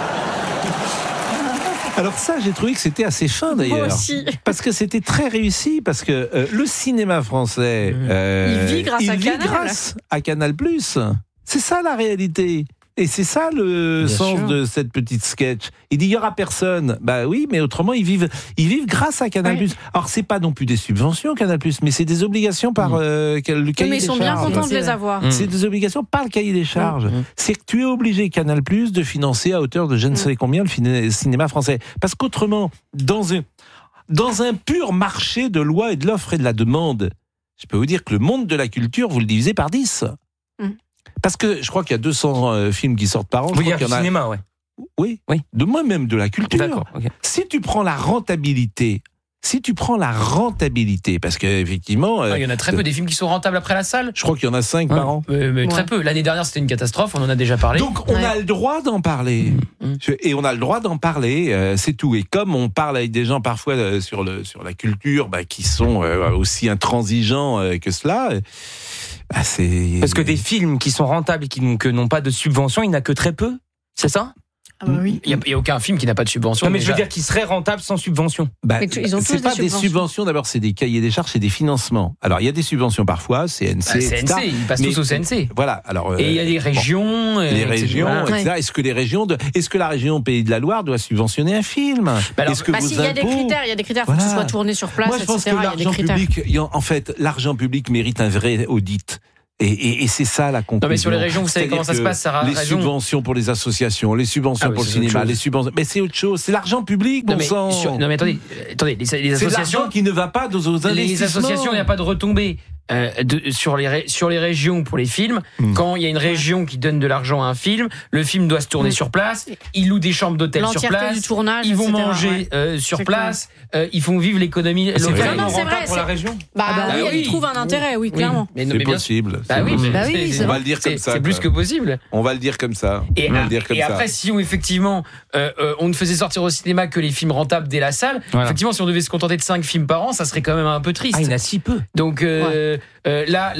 Alors ça, j'ai trouvé que c'était assez fin d'ailleurs. Moi aussi. Parce que c'était très réussi, parce que le cinéma français... il vit grâce à Canal+. C'est ça la réalité. Et c'est ça le sens de cette petite sketch. Il dit il y aura personne. Bah oui, mais autrement ils vivent grâce à Canal+. Oui. Alors c'est pas non plus des subventions Canal+, mais c'est des obligations par le cahier des charges. Mais ils sont bien contents de les avoir. C'est des obligations par le cahier des charges. C'est que tu es obligé Canal+ de financer à hauteur de je ne sais combien le cinéma français. Parce qu'autrement, dans un pur marché de loi et de l'offre et de la demande, je peux vous dire que le monde de la culture, vous le divisez par 10. Parce que je crois qu'il y a 200 films qui sortent par an. Oui, il y a du cinéma, Oui. De moi-même, de la culture. D'accord, okay. Si tu prends la rentabilité Si tu prends la rentabilité, parce qu'effectivement... il y en a très peu des films qui sont rentables après la salle. Je crois qu'il y en a 5 par an. Mais très peu. L'année dernière, c'était une catastrophe, on en a déjà parlé. Donc, on a le droit d'en parler. Et on a le droit d'en parler, c'est tout. Et comme on parle avec des gens parfois sur la culture, qui sont aussi intransigeants que cela... c'est... Parce que des films qui sont rentables et qui n'ont pas de subvention, il n'y en a que très peu, c'est ça ? Oui. Il n'y a aucun film qui n'a pas de subvention. Non, mais je veux dire qu'il serait rentable sans subvention. Ils ont c'est pas des subventions, d'abord c'est des cahiers des charges, c'est des financements. Alors il y a des subventions parfois, CNC, CNC, ils passent tous au CNC. Voilà. Alors, et il y a des régions. Les régions, etc. Est-ce que la région Pays de la Loire doit subventionner un film? Est-ce que il y a des critères, il faut que ce soit tourné sur place, Moi, je pense que l'argent public, en fait, l'argent public mérite un vrai audit. Et c'est ça la conclusion. Non, mais sur les régions, vous savez comment ça se passe, Sarah. Les subventions pour les associations, les subventions pour le cinéma, les subventions. Mais c'est autre chose. C'est l'argent public, bon sang. Non, mais attendez, les associations. C'est l'argent qui ne va pas aux investissements. Les associations, il n'y a pas de retombées. Sur les régions pour les films, quand il y a une région qui donne de l'argent à un film, le film doit se tourner sur place, ils louent des chambres d'hôtel sur place, du tournage, ils vont etc., manger sur place, ils font vivre l'économie locale. Non, c'est vrai, pour la région. Ils trouvent un intérêt, oui, clairement. C'est possible. On va le dire comme ça. C'est plus que possible. On va le dire comme ça. Et après, si effectivement on ne faisait sortir au cinéma que les films rentables dès la salle, effectivement, si on devait se contenter de 5 films par an, ça serait quand même un peu triste. Il y en a si peu. Donc là,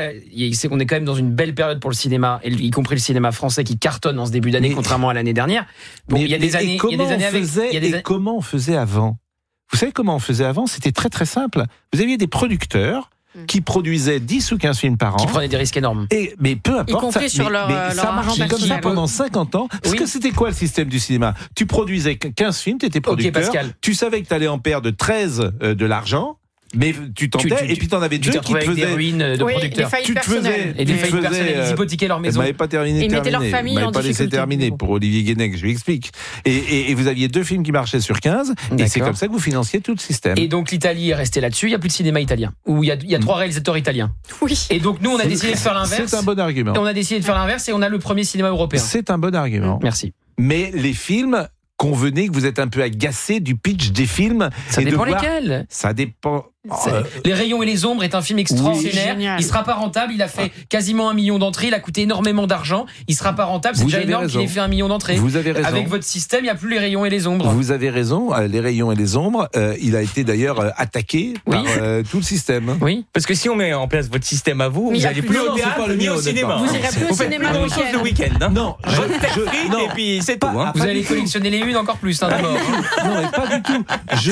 on est quand même dans une belle période pour le cinéma, y compris le cinéma français qui cartonne en ce début d'année, contrairement à l'année dernière. Bon, il y a des années, comment on faisait avant? Vous savez comment on faisait avant? C'était très très simple. Vous aviez des producteurs qui produisaient 10 ou 15 films par an. Qui prenaient des risques énormes. Mais peu importe. Y compris sur leur ça marchait comme ça pendant 50 ans. Parce que c'était quoi le système du cinéma? Tu produisais 15 films, tu étais producteur. Tu savais que tu allais en perdre 13 de l'argent. Mais tu tentais, et puis t'en avais deux qui te faisaient des ruines de producteurs. Des faillites personnelles. Et des faillites personnelles, ils hypothéquaient leur maison. Ils m'avaient pas terminé. Ils mettaient leur famille en difficulté. Ils m'avaient pas laissé terminer pour Olivier Guénec, je lui explique. Et vous aviez 2 films qui marchaient sur 15, et c'est comme ça que vous financiez tout le système. Et donc l'Italie est restée là-dessus, il n'y a plus de cinéma italien, où il y a 3 réalisateurs italiens. Oui. Et donc nous, on a décidé de faire l'inverse. C'est un bon argument. On a décidé de faire l'inverse, et on a le premier cinéma européen. C'est un bon argument. Merci. Mais les films... Convenez que vous êtes un peu agacé du pitch des films. Ça dépend lesquels. Ça dépend. Les Rayons et les Ombres est un film extraordinaire. Oui, il sera pas rentable. Il a fait quasiment 1 million d'entrées. Il a coûté énormément d'argent. Il sera pas rentable. C'est déjà énorme qu'il ait fait 1 million d'entrées. Vous avez raison. Avec votre système, il n'y a plus les Rayons et les Ombres. Vous avez raison. Les Rayons et les Ombres, il a été d'ailleurs attaqué par tout le système. Oui. Parce que si on met en place votre système à vous, vous n'allez plus au théâtre ni au cinéma. Vous n'irez plus au cinéma le week-end. Non. Et puis c'est tout. Vous allez collectionner les unes encore plus. D'abord. Non, mais pas du tout.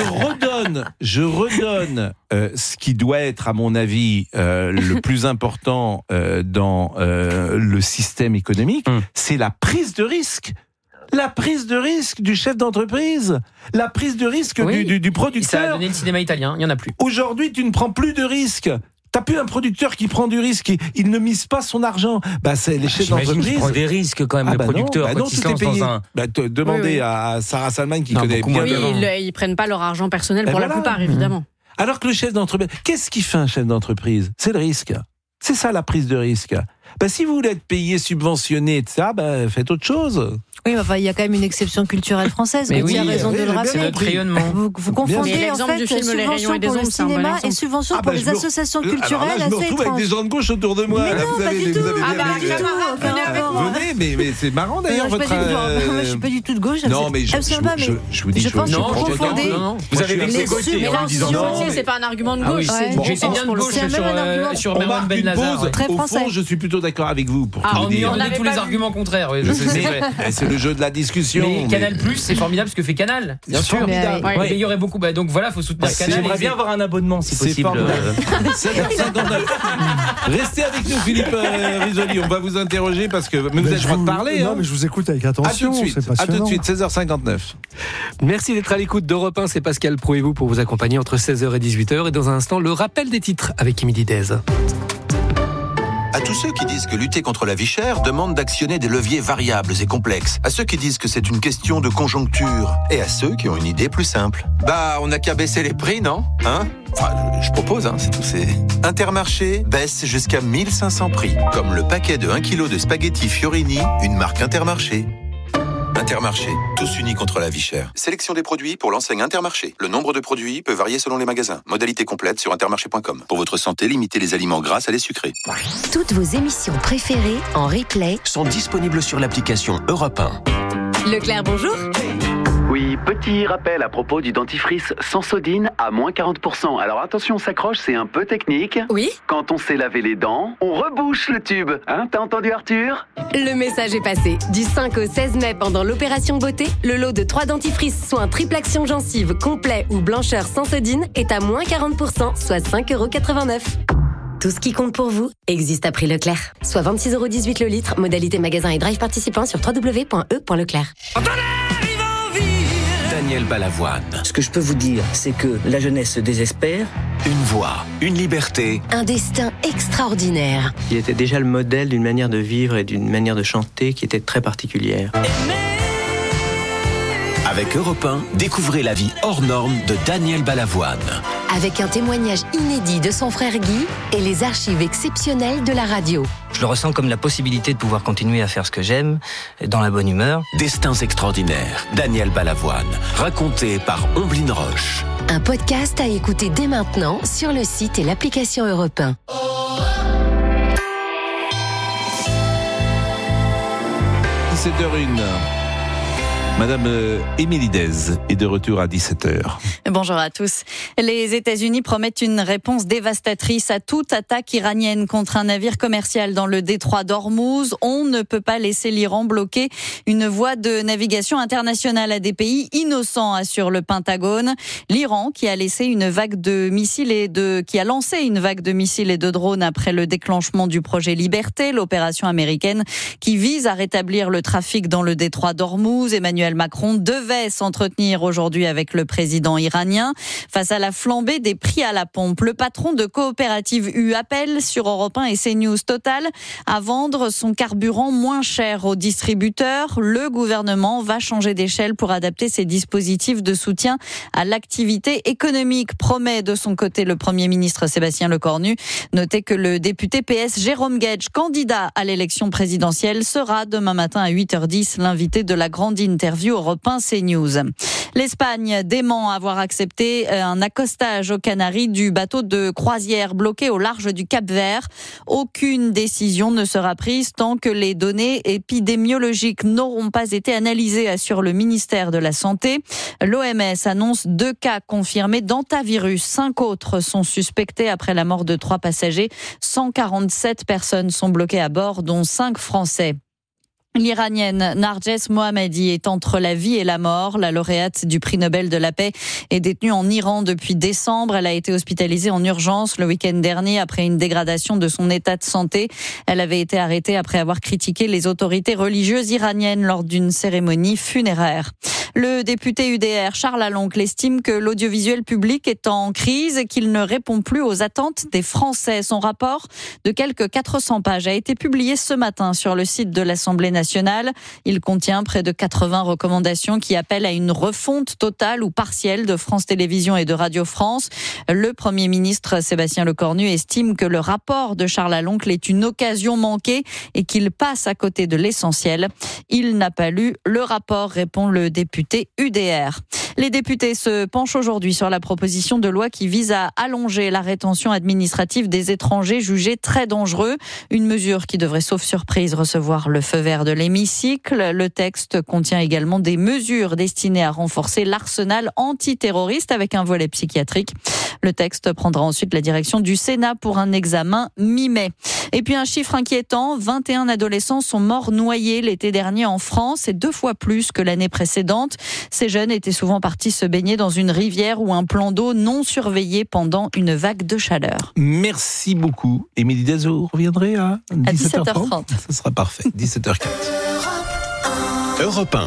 Je redonne ce qui doit être, à mon avis, le plus important dans le système économique, c'est la prise de risque. La prise de risque du chef d'entreprise, la prise de risque du producteur. Ça a donné le cinéma italien, il n'y en a plus. Aujourd'hui, tu ne prends plus de risques. T'as plus un producteur qui prend du risque, il ne mise pas son argent. C'est les chefs d'entreprise. Il prend des risques quand même, le producteur. Non, tout est payé. Demandez à Sarah Salman qui connaît bien. Ils prennent pas leur argent personnel pour la plupart, évidemment. Alors que le chef d'entreprise, qu'est-ce qu'il fait un chef d'entreprise? C'est le risque. C'est ça la prise de risque. Si vous voulez être payé, subventionné, etc., faites autre chose. Oui, mais il y a quand même une exception culturelle française. Mais il y a raison de le rappeler. C'est notre rayonnement. Vous confondez en fait du film Les Rayons et des Ombres, c'est un bon cinéma et subvention pour les associations culturelles. Je me retrouve avec des gens de gauche autour de moi. Mais non, pas du tout. Venez, mais c'est marrant d'ailleurs votre. Je suis pas du tout de gauche. Non, mais je vous dis. Je pense que vous confondez. Vous avez vexé Gauthier en disant non. C'est pas un argument de gauche. J'étais bien de gauche sur Merwan Ben Lazar. Très français. Au fond, je suis plutôt d'accord avec vous. On a tous les arguments contraires. C'est le jeu de la discussion. Mais Canal+, c'est formidable ce que fait Canal. Bien sûr. Mais il y aurait beaucoup. Donc voilà, il faut soutenir Canal. J'aimerais bien avoir un abonnement si possible. 7h59. Restez avec nous, Philippe Risoli. On va vous interroger parce que vous avez le droit de parler. Non, mais je vous écoute avec attention. À tout de suite, 16h59. Merci d'être à l'écoute d'Europe 1. C'est Pascal Pro et vous pour vous accompagner entre 16h et 18h. Et dans un instant, le rappel des titres avec Émilie Dez. À tous ceux qui disent que lutter contre la vie chère demande d'actionner des leviers variables et complexes. À ceux qui disent que c'est une question de conjoncture. Et à ceux qui ont une idée plus simple. On n'a qu'à baisser les prix, non ? Je propose, c'est tout. Intermarché baisse jusqu'à 1500 prix. Comme le paquet de 1 kg de spaghettis Fiorini, une marque Intermarché. Intermarché, tous unis contre la vie chère. Sélection des produits pour l'enseigne Intermarché. Le nombre de produits peut varier selon les magasins. Modalité complète sur intermarché.com. Pour votre santé, limitez les aliments gras à les sucrés. Toutes vos émissions préférées en replay sont disponibles sur l'application Europe 1. Leclerc, bonjour. Oui, petit rappel à propos du dentifrice Sensodyne à moins 40%. Alors attention, on s'accroche, c'est un peu technique. Oui. Quand on sait laver les dents, on rebouche le tube. Hein, t'as entendu Arthur ? Le message est passé. Du 5 au 16 mai, pendant l'opération beauté, le lot de 3 dentifrices soins triple action gencive, complet ou blancheur Sensodyne est à moins 40%, soit 5,89 €. Tout ce qui compte pour vous existe à prix Leclerc. Soit 26,18 € le litre, modalité magasin et drive participant sur www.e.leclerc. Daniel Balavoine. Ce que je peux vous dire, c'est que la jeunesse se désespère. Une voix, une liberté. Un destin extraordinaire. Il était déjà le modèle d'une manière de vivre et d'une manière de chanter qui était très particulière. Avec Europe 1, découvrez la vie hors norme de Daniel Balavoine. Avec un témoignage inédit de son frère Guy et les archives exceptionnelles de la radio. Je le ressens comme la possibilité de pouvoir continuer à faire ce que j'aime, dans la bonne humeur. Destins extraordinaires, Daniel Balavoine, raconté par Omblin Roche. Un podcast à écouter dès maintenant sur le site et l'application Europe 1. – 17h01. Madame Émilie Dez est de retour à 17h. Bonjour à tous. Les États-Unis promettent une réponse dévastatrice à toute attaque iranienne contre un navire commercial dans le détroit d'Ormuz. On ne peut pas laisser l'Iran bloquer une voie de navigation internationale à des pays innocents, assure le Pentagone. L'Iran qui a lancé une vague de missiles et de drones après le déclenchement du projet Liberté, l'opération américaine qui vise à rétablir le trafic dans le détroit d'Ormuz. Emmanuel Macron devait s'entretenir aujourd'hui avec le président iranien. Face à la flambée des prix à la pompe, le patron de Coopérative U appelle sur Europe 1 et CNews Total à vendre son carburant moins cher aux distributeurs. Le gouvernement va changer d'échelle pour adapter ses dispositifs de soutien à l'activité économique, promet de son côté le Premier ministre Sébastien Lecornu. Notez que le député PS Jérôme Guedj, candidat à l'élection présidentielle, sera demain matin à 8h10 l'invité de la grande interview Europe 1 CNews. L'Espagne dément avoir accepté un accostage aux Canaries du bateau de croisière bloqué au large du Cap-Vert. Aucune décision ne sera prise tant que les données épidémiologiques n'auront pas été analysées, assure le ministère de la Santé. L'OMS annonce 2 cas confirmés d'hantavirus. 5 autres sont suspectés après la mort de 3 passagers. 147 personnes sont bloquées à bord, dont 5 Français. L'Iranienne Narges Mohammadi est entre la vie et la mort. La lauréate du prix Nobel de la paix est détenue en Iran depuis décembre. Elle a été hospitalisée en urgence le week-end dernier après une dégradation de son état de santé. Elle avait été arrêtée après avoir critiqué les autorités religieuses iraniennes lors d'une cérémonie funéraire. Le député UDR Charles Aloncle estime que l'audiovisuel public est en crise et qu'il ne répond plus aux attentes des Français. Son rapport de quelques 400 pages a été publié ce matin sur le site de l'Assemblée nationale. Il contient près de 80 recommandations qui appellent à une refonte totale ou partielle de France Télévisions et de Radio France. Le Premier ministre Sébastien Lecornu estime que le rapport de Charles Aloncle est une occasion manquée et qu'il passe à côté de l'essentiel. Il n'a pas lu le rapport, répond le député UDR. Les députés se penchent aujourd'hui sur la proposition de loi qui vise à allonger la rétention administrative des étrangers jugés très dangereux. Une mesure qui devrait, sauf surprise, recevoir le feu vert de l'hémicycle. Le texte contient également des mesures destinées à renforcer l'arsenal antiterroriste avec un volet psychiatrique. Le texte prendra ensuite la direction du Sénat pour un examen mi-mai. Et puis un chiffre inquiétant, 21 adolescents sont morts noyés l'été dernier en France. C'est 2 fois plus que l'année précédente. Ces jeunes étaient souvent partis se baigner dans une rivière ou un plan d'eau non surveillé pendant une vague de chaleur. Merci beaucoup. Émilie Dez, vous reviendrez à 17h30. Ce sera parfait. 17h04. Europe 1.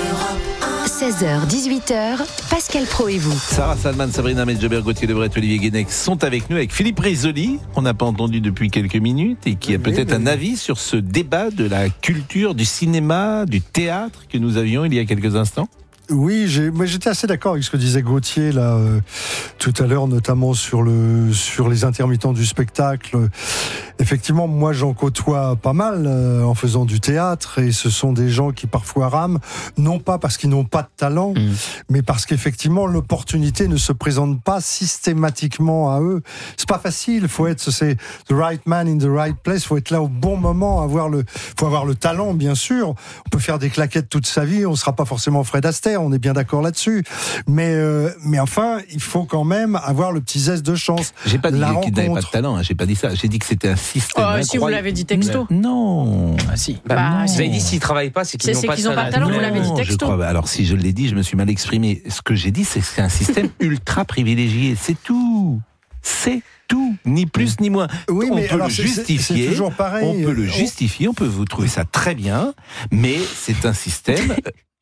16h, 18h, Pascal Pro et vous. Sarah Salman, Sabrina Medjeber, Gauthier Lebret, Olivier Guénec sont avec nous, avec Philippe Risoli, qu'on n'a pas entendu depuis quelques minutes et qui a peut-être un avis sur ce débat de la culture, du cinéma, du théâtre que nous avions il y a quelques instants. Oui, j'étais assez d'accord avec ce que disait Gauthier là tout à l'heure, notamment sur les intermittents du spectacle. Effectivement, moi j'en côtoie pas mal en faisant du théâtre, et ce sont des gens qui parfois rament, non pas parce qu'ils n'ont pas de talent, mais parce qu'effectivement l'opportunité ne se présente pas systématiquement à eux. C'est pas facile, c'est the right man in the right place, faut être là au bon moment, faut avoir le talent bien sûr. On peut faire des claquettes toute sa vie, on sera pas forcément Fred Astaire, on est bien d'accord là-dessus. Mais enfin, il faut quand même avoir le petit zeste de chance. J'ai pas dit qu'il n'avait pas de talent, j'ai pas dit ça. J'ai dit que c'était un système incroyable. Si vous l'avez dit texto. Non. Ah si. Vous avez dit s'ils travaillent pas, c'est qu'ils n'ont pas de talent. Vous l'avez dit texto. Alors si je l'ai dit, je me suis mal exprimé. Ce que j'ai dit, c'est que c'est un système ultra privilégié. C'est tout. C'est tout, ni plus ni moins. Oui, on mais peut alors le justifier. C'est toujours pareil. On peut le justifier, on peut vous trouver ça très bien, mais c'est un système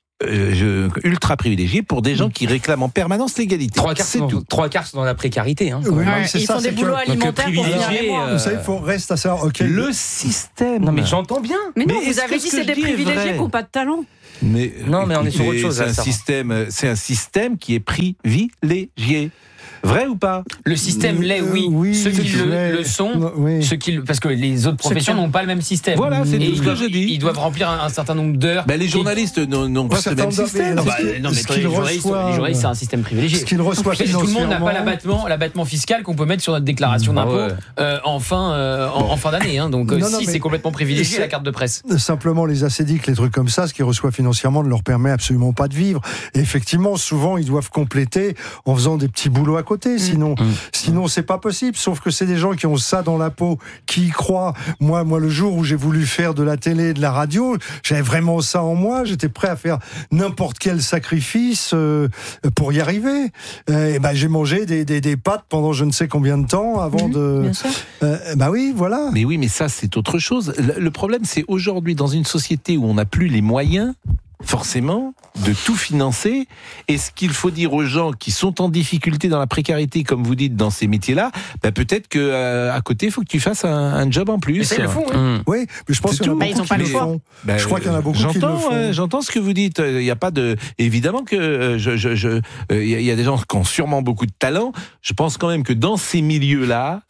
ultra privilégié pour des gens qui réclament en permanence l'égalité. Trois quarts sont dans la précarité. Hein, oui, ils font des boulots alimentaires pour vous savez, il faut rester à savoir. Le système. Non, mais j'entends bien. Mais non, vous avez dit c'est des privilégiés qui n'ont pas de talent. Mais on est sur autre chose. C'est un système qui est privilégié. Vrai ou pas? Le système l'est, oui. Ceux qui le sont, parce que les autres professions n'ont pas le même système. Voilà, c'est tout ce que je dis. Ils doivent remplir un certain nombre d'heures. Les journalistes n'ont pas ce même système. Non, mais les journalistes, c'est un système privilégié. Ce qu'ils reçoivent tout le monde n'a pas l'abattement fiscal qu'on peut mettre sur notre déclaration d'impôt en fin d'année. Donc c'est complètement privilégié la carte de presse. Simplement, les assédiques, les trucs comme ça, ce qu'ils reçoivent financièrement ne leur permet absolument pas de vivre. Et effectivement, souvent, ils doivent compléter en faisant des petits boulots à côté, sinon c'est pas possible. Sauf que c'est des gens qui ont ça dans la peau, qui y croient. Moi, le jour où j'ai voulu faire de la télé et de la radio, j'avais vraiment ça en moi. J'étais prêt à faire n'importe quel sacrifice pour y arriver. J'ai mangé des pâtes pendant je ne sais combien de temps avant de. Bien sûr. Oui, voilà. Mais oui, mais ça c'est autre chose. Le problème, c'est aujourd'hui dans une société où on n'a plus les moyens, forcément, de tout financer. Et ce qu'il faut dire aux gens qui sont en difficulté dans la précarité, comme vous dites, dans ces métiers-là, peut-être que à côté, il faut que tu fasses un job en plus. Mais c'est le fond, hein. Oui, mais je pense qu'il y en a beaucoup qui le font. Je crois qu'il y en a beaucoup qui le font. J'entends ce que vous dites. Il n'y a pas de. Évidemment que il y a des gens qui ont sûrement beaucoup de talent. Je pense quand même que dans ces milieux-là,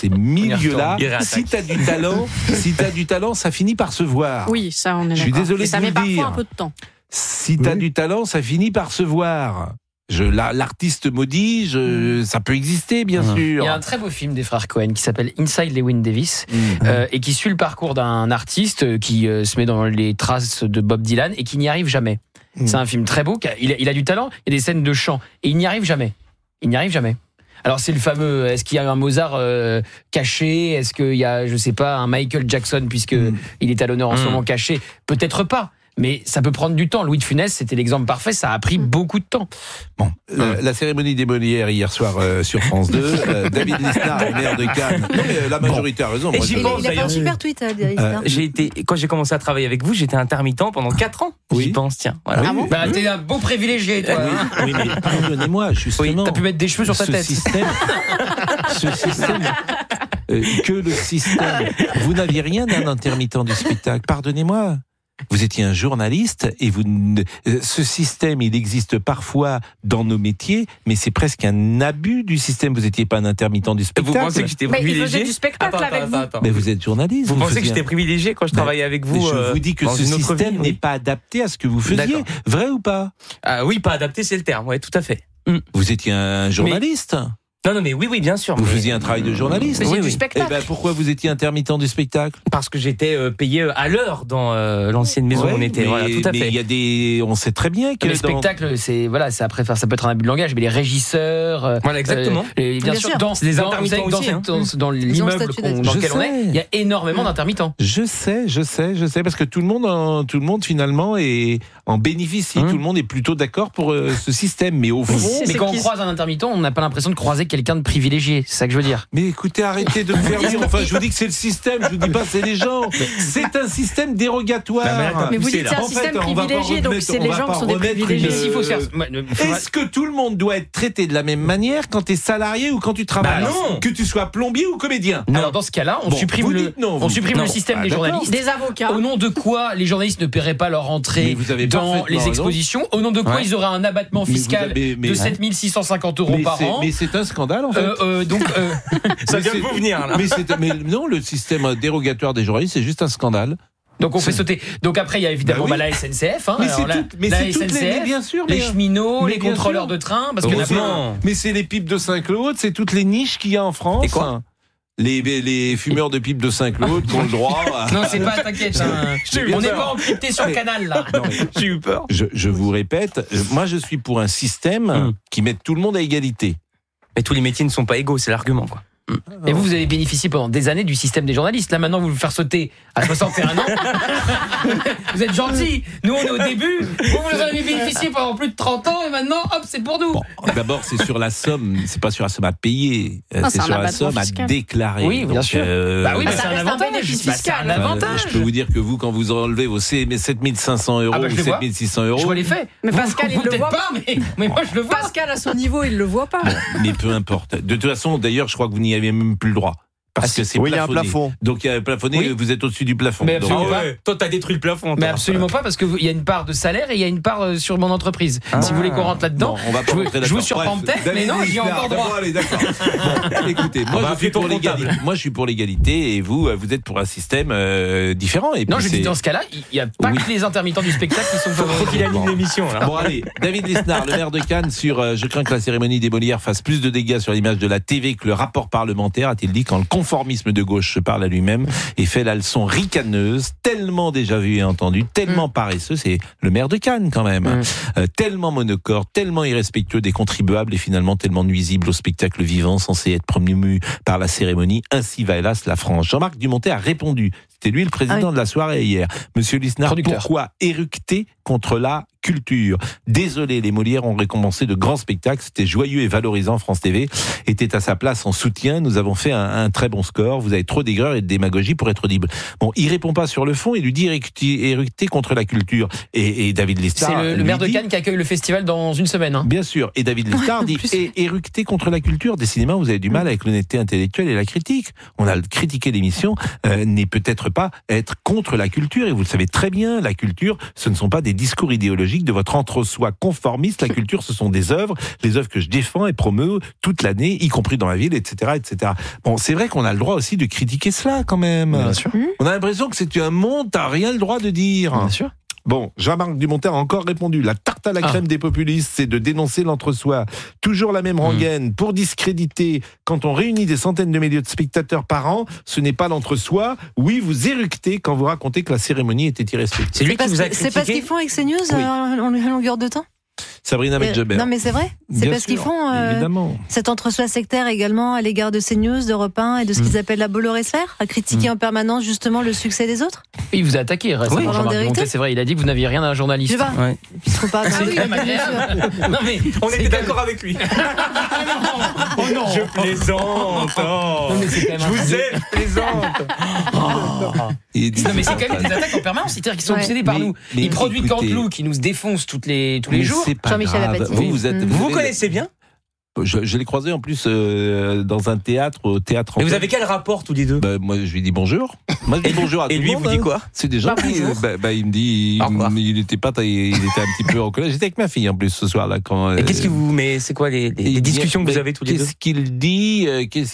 si tu as du talent, ça finit par se voir. Oui, ça on est d'accord. Je suis désolé de vous le dire. Ça met parfois un peu de temps. Si t'as du talent, ça finit par se voir. L'artiste maudit, ça peut exister, bien sûr. Il y a un très beau film des frères Cohen qui s'appelle Inside Llewyn Davis et qui suit le parcours d'un artiste qui se met dans les traces de Bob Dylan et qui n'y arrive jamais. C'est un film très beau. Il a du talent, il y a des scènes de chant et il n'y arrive jamais. Alors c'est le fameux, est-ce qu'il y a un Mozart caché? Est-ce qu'il y a, je sais pas, un Michael Jackson puisque il est à l'honneur en ce moment caché? Peut-être pas. Mais ça peut prendre du temps. Louis de Funès, c'était l'exemple parfait. Ça a pris beaucoup de temps. Bon, la cérémonie des Molières hier soir sur France 2. David Lisnard, maire de Cannes. Non, mais la majorité a raison. Moi, il a fait un super tweet, David Lisnard. Quand j'ai commencé à travailler avec vous, j'étais intermittent pendant 4 ans. J'y pense, tiens. Voilà. Ah bon t'es un beau privilégié, toi. Oui, mais pardonnez-moi, justement. T'as pu mettre des cheveux sur ta tête. Ce système. Que le système. Vous n'aviez rien d'un intermittent du spectacle. Pardonnez-moi. Vous étiez un journaliste et ce système, il existe parfois dans nos métiers, mais c'est presque un abus du système. Vous n'étiez pas un intermittent du spectacle. Vous pensez que j'étais privilégié? Il faisait du spectacle avec vous. Mais vous êtes journaliste. Vous pensez que j'étais privilégié quand je travaillais avec vous? Je vous dis que ce système n'est pas adapté à ce que vous faisiez. D'accord. Vrai ou pas? Oui, pas adapté, c'est le terme. Ouais, tout à fait. Vous étiez un journaliste? Non, mais oui, bien sûr. Vous faisiez un travail de journaliste? Mais du spectacle. Pourquoi vous étiez intermittent du spectacle? Parce que j'étais payé à l'heure dans l'ancienne maison où on était. Voilà, tout à fait. Mais on sait très bien que les spectacles, c'est après, ça peut être un abus de langage, mais les régisseurs. Voilà, exactement. Bien sûr, les intermittents aussi. Dans l'immeuble dans lequel on est, il y a énormément d'intermittents. Je sais, parce que tout le monde finalement en bénéficie. Tout le monde est plutôt d'accord pour ce système, mais au fond, mais quand on croise un intermittent, on n'a pas l'impression de croiser quelqu'un de privilégié. C'est ça que je veux dire. Mais écoutez, arrêtez de me faire dire. Enfin, je vous dis que c'est le système. Je vous dis pas c'est les gens. C'est un système dérogatoire. Mais vous dites c'est un système privilégié, donc c'est les gens qui sont des privilégiés. Est-ce que tout le monde doit être traité de la même manière quand tu es salarié ou quand tu travailles? Non. Que tu sois plombier ou comédien? Alors dans ce cas-là, on supprime le système des journalistes. Des avocats. Au nom de quoi les journalistes ne paieraient pas leur entrée dans les expositions? Au nom de quoi ils auraient un abattement fiscal de 7 650 € par an? Mais c'est un scandale en fait. Ça vient de vous venir là. Mais non, le système dérogatoire des journalistes, c'est juste un scandale. Donc on fait sauter. Donc après il y a évidemment la SNCF, hein. Bien sûr, les cheminots, les contrôleurs de train, parce que mais c'est les pipes de Saint-Claude, c'est toutes les niches qu'il y a en France. Et quoi? Les fumeurs de pipe de Saint-Claude qui ont le droit. Non, c'est pas, t'inquiète. On n'est pas encrypté sur le canal là. J'ai eu peur. Je vous répète, moi je suis pour un système qui mette tout le monde à égalité. Mais tous les métiers ne sont pas égaux, c'est l'argument quoi. Et vous avez bénéficié pendant des années du système des journalistes. Là, maintenant, vous le faire sauter à 61 ans. Vous êtes gentils. Nous, on est au début. Vous en avez bénéficié pendant plus de 30 ans et maintenant, hop, c'est pour nous. Bon, d'abord, c'est sur la somme. C'est pas sur la somme à payer. C'est sur la somme à déclarer. Oui, bien sûr. Oui, mais ça reste un bénéfice fiscal. Je peux vous dire que vous, quand vous enlevez vos 7500 € ou 7600 €. Je vois les faits. Mais Pascal, il le voit pas. Mais moi, je le vois. Pascal, à son niveau, il le voit pas. Mais peu importe. De toute façon, d'ailleurs, je crois que vous n'y avez même plus le droit. Parce que c'est plafonné. Il y a un plafond. Donc il y a un plafonné, vous êtes au-dessus du plafond. Mais absolument pas. Toi, t'as détruit le plafond. Mais absolument pas, parce qu'il y a une part de salaire et il y a une part sur mon entreprise. Si vous voulez qu'on rentre là-dedans, je vous surprends peut-être, mais non, j'y ai encore droit. Allez, d'accord. Écoutez, moi je suis pour l'égalité et vous êtes pour un système différent. Et non, je dis dans ce cas-là, il n'y a pas que les intermittents du spectacle qui sont favorisés. Faut qu'il anime l'émission. Bon, allez, David Lisnard, le maire de Cannes, sur je crains que la cérémonie des Molières fasse plus de dégâts sur l'image de la TV que le rapport parlementaire, a-t-il dit, quand le conformisme de gauche se parle à lui-même et fait la leçon ricaneuse, tellement déjà vue et entendue, tellement paresseux, c'est le maire de Cannes quand même, tellement monocorde, tellement irrespectueux des contribuables et finalement tellement nuisible au spectacle vivant censé être promu par la cérémonie. Ainsi va hélas la France. Jean-Marc Dumontet a répondu. C'était lui le président de la soirée hier. Monsieur Lisnard, pourquoi éructer contre la culture? Désolé, les Molières ont récompensé de grands spectacles. C'était joyeux et valorisant. France TV était à sa place en soutien. Nous avons fait un très bon score. Vous avez trop d'aigreur et de démagogie pour être audible. Bon, il répond pas sur le fond. Il lui dit éructer contre la culture. Et David Lisnard, c'est le maire de Cannes qui accueille le festival dans une semaine. Hein. Bien sûr. Et David Lisnard dit éructer contre la culture. Décidément, vous avez du mal avec l'honnêteté intellectuelle et la critique. On a critiqué l'émission, n'est peut-être pas être contre la culture. Et vous le savez très bien, la culture, ce ne sont pas des discours idéologiques de votre entre-soi conformiste. La culture, ce sont des œuvres, les œuvres que je défends et promeus toute l'année, y compris dans la ville, etc., etc. Bon, c'est vrai qu'on a le droit aussi de critiquer cela, quand même. Bien sûr. On a l'impression que c'est un monde, t'as rien le droit de dire. Bien sûr. Bon, Jean-Marc Dumontet a encore répondu. La tarte à la crème des populistes, c'est de dénoncer l'entre-soi. Toujours la même rengaine pour discréditer. Quand on réunit des centaines de milliers de spectateurs par an, ce n'est pas l'entre-soi. Oui, vous éructez quand vous racontez que la cérémonie était irrespectueuse. C'est lui qui vous a critiqué. C'est pas ce qu'ils font avec CNews en longueur de temps. Sabrina Medjaber. Non mais c'est vrai, c'est parce qu'ils font cet entre-soi sectaire également à l'égard de CNews, d'Europe 1 et de ce qu'ils appellent la bolorésphère, à critiquer en permanence justement le succès des autres. Il vous a attaqué récemment, Jean-Marc Dumontet, c'est vrai, il a dit que vous n'aviez rien à un journaliste. Je sais pas. Ouais. Puisqu'on parle non mais on était d'accord avec lui. Oh non, je plaisante. Non mais c'est quand même je vous aime, je plaisante. Non mais c'est quand même des attaques en permanence, c'est-à-dire qu'ils sont obsédés par nous. Ils produisent Canteloup qui nous défonce tous les jours. Jean-Michel Apathy. Vous connaissez bien? Je l'ai croisé en plus dans un théâtre, au théâtre. Et vous avez quel rapport tous les deux? Moi, je lui dis bonjour. Moi, je dis bonjour à tout le monde. Et lui, vous dit quoi? C'est des gens qui. Il me dit. Il était un petit peu en colère. J'étais avec ma fille en plus ce soir-là. Et qu'est-ce que vous. Mais c'est quoi les discussions que vous avez tous les deux? Qu'est-ce qu'il dit?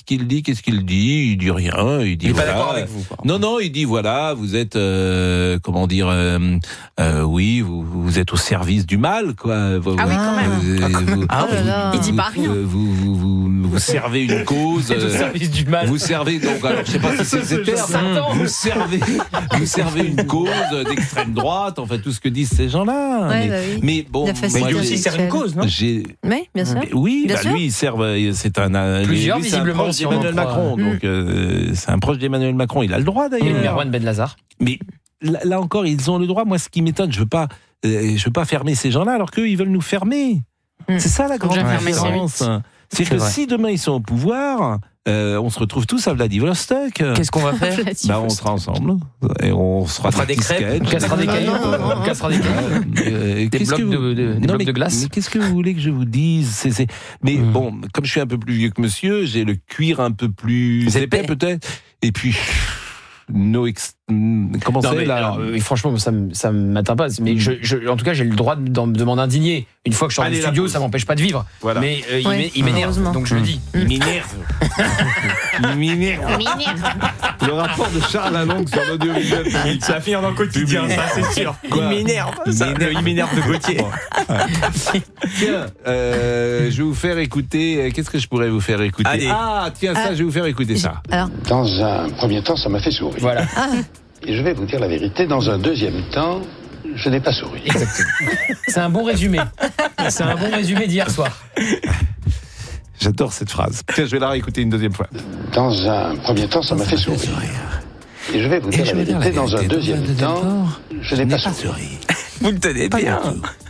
Il dit rien. Il dit. Il est pas d'accord avec vous. Non, il dit voilà, vous êtes. Comment dire. Oui, vous êtes au service du mal, quoi. Ah oui, quand même. Il dit pas rien. Vous servez une cause. Au service du mal. Vous servez donc, alors je sais pas si c'est ce terme. Vous servez une cause d'extrême droite. Enfin tout ce que disent ces gens-là. Mais bon, lui aussi sert une cause, non? Oui, bien sûr. Oui, lui il sert. C'est un. Plusieurs visiblement proche d'Emmanuel Macron. Donc c'est un proche d'Emmanuel Macron. Il a le droit d'ailleurs. Et Merwan Ben Lazar. Mais là encore, ils ont le droit. Moi, ce qui m'étonne, je veux pas fermer ces gens-là alors qu'eux, ils veulent nous fermer. C'est ça la grande différence. C'est que si demain ils sont au pouvoir, on se retrouve tous à Vladivostok. Qu'est-ce qu'on va faire ? On sera ensemble et on fera des crêpes, on cassera des cailloux, on cassera des cailloux, des blocs de glace. Mais qu'est-ce que vous voulez que je vous dise ? Mais bon, comme je suis un peu plus vieux que monsieur, j'ai le cuir un peu plus épais peut-être. Et puis. Comment c'est là ? Franchement, ça m'atteint pas. Mais en tout cas, j'ai le droit de m'en indigner. Une fois que je sors du studio, ça m'empêche pas de vivre. Voilà. Mais il m'énerve, donc je le dis. Il m'énerve. Le rapport de Charles Lalonde sur l'audiovisuel public. Ça va finir dans le quotidien, ça c'est sûr. Il m'énerve. Il m'énerve de Gauthier. Tiens, je vais vous faire écouter. Qu'est-ce que je pourrais vous faire écouter ? Je vais vous faire écouter ça. Alors. Dans un premier temps, ça m'a fait sourire. Voilà. Et je vais vous dire la vérité, dans un deuxième temps, je n'ai pas souri. Exactement. C'est un bon résumé. C'est un bon résumé d'hier soir. J'adore cette phrase. Tiens, je vais la réécouter une deuxième fois. Dans un premier temps, ça m'a fait sourire. Et je vais vous dire la vérité, dans un deuxième temps, je n'ai pas souri. Vous le tenez bien.